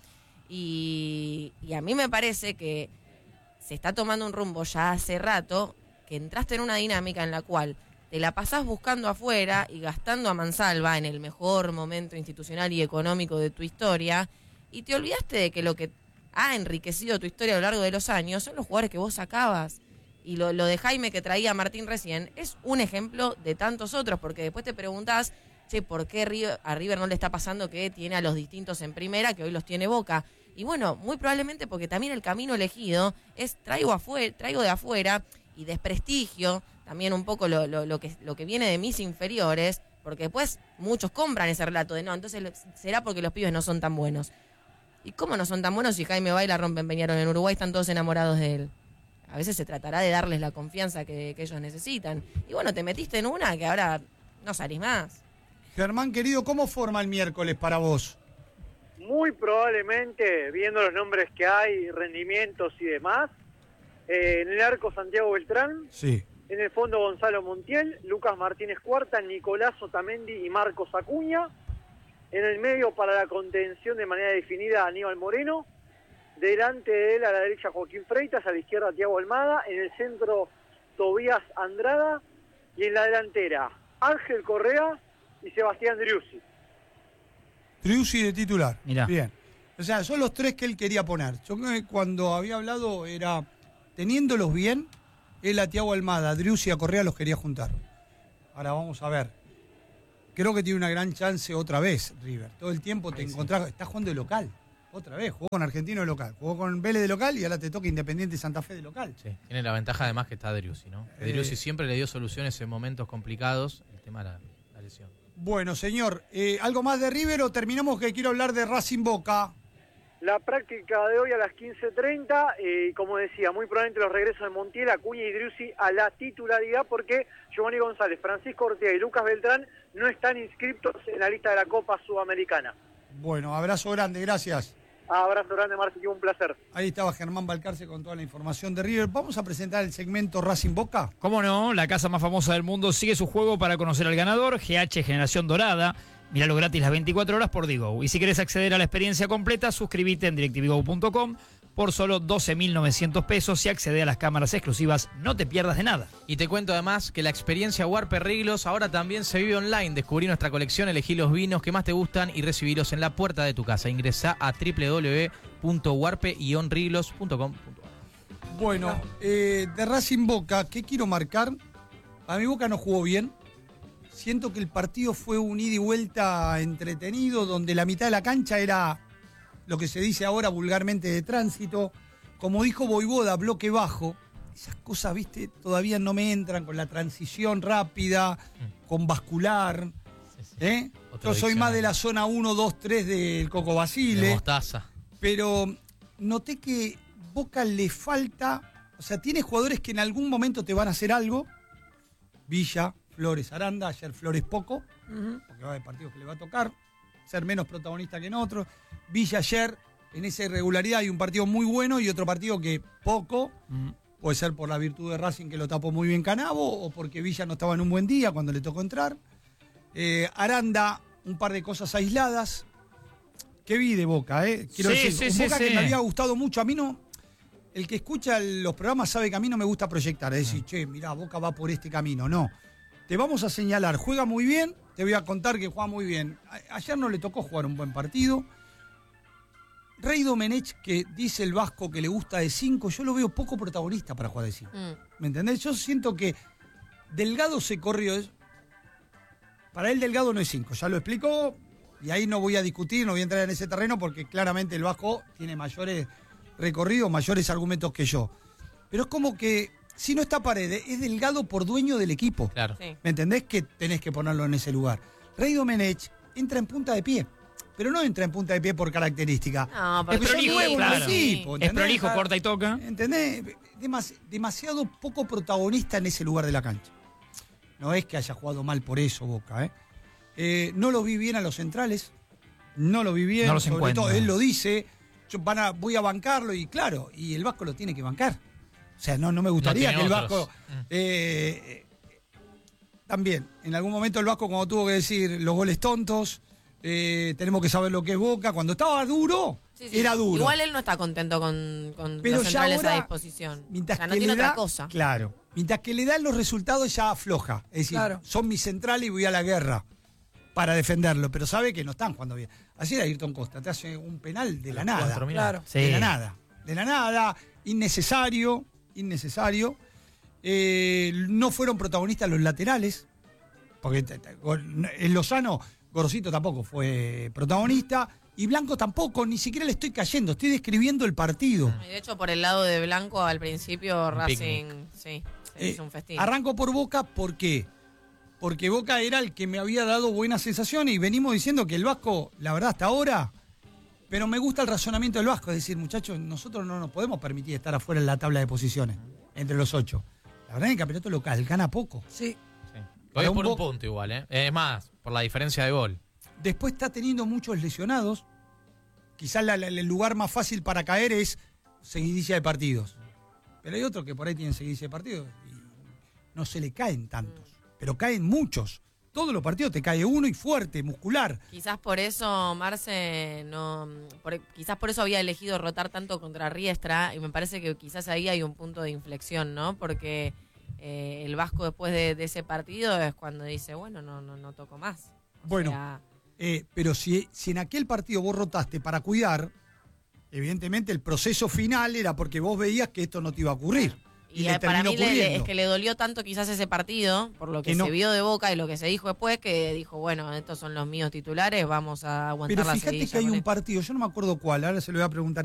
Speaker 3: Y a mí me parece que se está tomando un rumbo ya hace rato, que entraste en una dinámica en la cual te la pasás buscando afuera y gastando a mansalva en el mejor momento institucional y económico de tu historia, y te olvidaste de que lo que ha enriquecido tu historia a lo largo de los años son los jugadores que vos sacabas. Y lo de Jaime que traía Martín recién es un ejemplo de tantos otros, porque después te preguntás, ¿por qué a River no le está pasando que tiene a los distintos en primera, que hoy los tiene Boca? Y bueno, muy probablemente porque también el camino elegido es traigo de afuera y desprestigio también un poco lo que viene de mis inferiores, porque después muchos compran ese relato de no, entonces será porque los pibes no son tan buenos. ¿Y cómo no son tan buenos si Jaime va y la rompen Peñarol en Uruguay, están todos enamorados de él? A veces se tratará de darles la confianza que ellos necesitan. Y bueno, te metiste en una que ahora no salís más.
Speaker 1: Germán, querido, ¿cómo forma el miércoles para vos?
Speaker 10: Muy probablemente, viendo los nombres que hay, rendimientos y demás, en el arco Santiago Beltrán,
Speaker 1: sí.
Speaker 10: En el fondo Gonzalo Montiel, Lucas Martínez Cuarta, Nicolás Otamendi y Marcos Acuña, en el medio para la contención de manera definida Aníbal Moreno, delante de él a la derecha Joaquín Freitas, a la izquierda Thiago Almada, en el centro Tobías Andrada, y en la delantera Ángel Correa y Sebastián Driussi.
Speaker 1: Driussi de titular.
Speaker 2: Mirá.
Speaker 1: Bien. O sea, son los 3 que él quería poner. Yo cuando había hablado era, teniéndolos bien, él a Thiago Almada, Driussi y a Correa los quería juntar. Ahora vamos a ver. Creo que tiene una gran chance otra vez, River. Todo el tiempo te encontrás, estás jugando de local. Otra vez, jugó con Argentino de local, jugó con Vélez de local y ahora te toca Independiente Santa Fe de local.
Speaker 4: Sí, tiene la ventaja además que está Driussi, ¿no? Driussi siempre le dio soluciones en momentos complicados, el tema de la lesión.
Speaker 1: Bueno, señor, ¿algo más de River o terminamos que quiero hablar de Racing Boca?
Speaker 10: La práctica de hoy a las 15:30, como decía, muy probablemente los regresos de Montiel, Acuña y Driussi a la titularidad porque Giovanni González, Francisco Ortega y Lucas Beltrán no están inscritos en la lista de la Copa Sudamericana.
Speaker 1: Bueno, abrazo grande, gracias.
Speaker 10: Abrazo grande, Marci, un placer.
Speaker 1: Ahí estaba Germán Balcarce con toda la información de River. Vamos a presentar el segmento Racing Boca.
Speaker 2: ¿Cómo no? La casa más famosa del mundo sigue su juego para conocer al ganador, GH Generación Dorada. Míralo gratis las 24 horas por Digo. Y si querés acceder a la experiencia completa, suscríbete en directivigo.com por solo 12.900 pesos y accede a las cámaras exclusivas. No te pierdas de nada.
Speaker 4: Y te cuento además que la experiencia Warpe Riglos ahora también se vive online. Descubrí nuestra colección, elegí los vinos que más te gustan y recibirlos en la puerta de tu casa. Ingresá a www.warpe-riglos.com.
Speaker 1: Bueno, de Racing Boca, ¿qué quiero marcar? A mi Boca no jugó bien. Siento que el partido fue un ida y vuelta entretenido, donde la mitad de la cancha era lo que se dice ahora vulgarmente de tránsito. Como dijo Voivoda, bloque bajo. Esas cosas, viste, todavía no me entran con la transición rápida, con bascular. Yo soy más de la zona 1, 2, 3 del Coco Basile.
Speaker 4: De Mostaza.
Speaker 1: Pero noté que Boca le falta, o sea, tiene jugadores que en algún momento te van a hacer algo. Villa, Flores, Aranda, ayer Flores poco, porque va a haber partidos que le va a tocar, ser menos protagonista que en otros. Villa ayer, en esa irregularidad, hay un partido muy bueno y otro partido que poco, puede ser por la virtud de Racing que lo tapó muy bien Canavo, o porque Villa no estaba en un buen día cuando le tocó entrar. Aranda, un par de cosas aisladas. ¿Qué vi de Boca? Quiero decir, un Boca que me había gustado mucho. A mí no, el que escucha los programas sabe que a mí no me gusta proyectar, es decir, che, mirá, Boca va por este camino, no. Te vamos a señalar, juega muy bien, te voy a contar que juega muy bien. Ayer no le tocó jugar un buen partido. Rey Domenech, que dice el vasco que le gusta de 5, yo lo veo poco protagonista para jugar de 5. ¿Me entendés? Yo siento que Delgado se corrió. Para él Delgado no es 5, ya lo explicó, y ahí no voy a discutir, no voy a entrar en ese terreno porque claramente el vasco tiene mayores recorridos, mayores argumentos que yo. Pero es como que si no está Paredes, es Delgado por dueño del equipo.
Speaker 4: Claro.
Speaker 3: Sí.
Speaker 1: ¿Me entendés? Que tenés que ponerlo en ese lugar. Rey Domenech entra en punta de pie, pero no entra en punta de pie por característica.
Speaker 3: No,
Speaker 1: porque
Speaker 3: porque
Speaker 1: es
Speaker 2: prolijo,
Speaker 1: nuevo en el
Speaker 2: claro.
Speaker 1: equipo.
Speaker 2: Es
Speaker 1: ¿entendés?
Speaker 2: prolijo, corta y toca.
Speaker 1: ¿Entendés? Demasiado poco protagonista en ese lugar de la cancha. No es que haya jugado mal por eso Boca, no los vi bien a los centrales. No los vi bien.
Speaker 2: No los
Speaker 1: sobre
Speaker 2: encuentro.
Speaker 1: todo, él lo dice. Voy a bancarlo y claro, y el Vasco lo tiene que bancar. O sea, no me gustaría
Speaker 4: No
Speaker 1: que el
Speaker 4: tiene
Speaker 1: Vasco... también, en algún momento el Vasco cuando tuvo que decir los goles tontos, tenemos que saber lo que es Boca. Cuando estaba duro,
Speaker 3: Sí.
Speaker 1: era duro.
Speaker 3: Igual él no está contento con
Speaker 1: Pero
Speaker 3: los
Speaker 1: ya
Speaker 3: centrales
Speaker 1: ahora,
Speaker 3: a disposición.
Speaker 1: Mientras
Speaker 3: O sea, no
Speaker 1: que
Speaker 3: tiene
Speaker 1: le da,
Speaker 3: otra cosa.
Speaker 1: Claro. Mientras que le dan los resultados ya afloja. Es decir,
Speaker 5: Claro.
Speaker 1: son mis centrales y voy a la guerra para defenderlo. Pero sabe que no están jugando bien. Así era Ayrton Costa. Te hace un penal de la nada.
Speaker 4: 4 minutos.
Speaker 5: Claro.
Speaker 2: Sí.
Speaker 1: De la nada. De la nada. Innecesario. No fueron protagonistas los laterales. Porque en Lozano, Gorosito tampoco fue protagonista. Y Blanco tampoco, ni siquiera le estoy cayendo, estoy describiendo el partido.
Speaker 3: Y de hecho, por el lado de Blanco, al principio Racing, sí, se hizo un festín.
Speaker 1: Arranco por Boca, ¿por qué? Porque Boca era el que me había dado buenas sensaciones y venimos diciendo que el Vasco, la verdad, hasta ahora, pero me gusta el razonamiento del Vasco, es decir, muchachos, nosotros no nos podemos permitir estar afuera en la tabla de posiciones, entre los 8. La verdad, en el campeonato local gana poco.
Speaker 5: Sí.
Speaker 4: Hoy es por un
Speaker 1: Bo-
Speaker 4: punto igual, ¿eh? Es más, por la diferencia de gol.
Speaker 1: Después está teniendo muchos lesionados. Quizás el lugar más fácil para caer es seguidilla de partidos. Pero hay otros que por ahí tienen seguidilla de partidos y no se le caen tantos. Pero caen muchos. Todos los partidos te cae uno y fuerte, muscular.
Speaker 3: Quizás por eso Marce quizás por eso había elegido rotar tanto contra Riestra y me parece que quizás ahí hay un punto de inflexión, ¿no? Porque el Vasco después de ese partido es cuando dice, bueno, no toco más.
Speaker 1: Bueno, pero si en aquel partido vos rotaste para cuidar, evidentemente el proceso final era porque vos veías que esto no te iba a ocurrir. Y le
Speaker 3: para
Speaker 1: terminó
Speaker 3: mí
Speaker 1: ocurriendo.
Speaker 3: es que le dolió tanto quizás ese partido, por lo que se vio de Boca y lo que se dijo después, que dijo, bueno, estos son los míos titulares, vamos a aguantar
Speaker 1: Pero
Speaker 3: la
Speaker 1: fíjate
Speaker 3: seguidilla
Speaker 1: que hay
Speaker 3: con
Speaker 1: un
Speaker 3: esto.
Speaker 1: partido, yo no me acuerdo cuál, ahora se lo voy a preguntar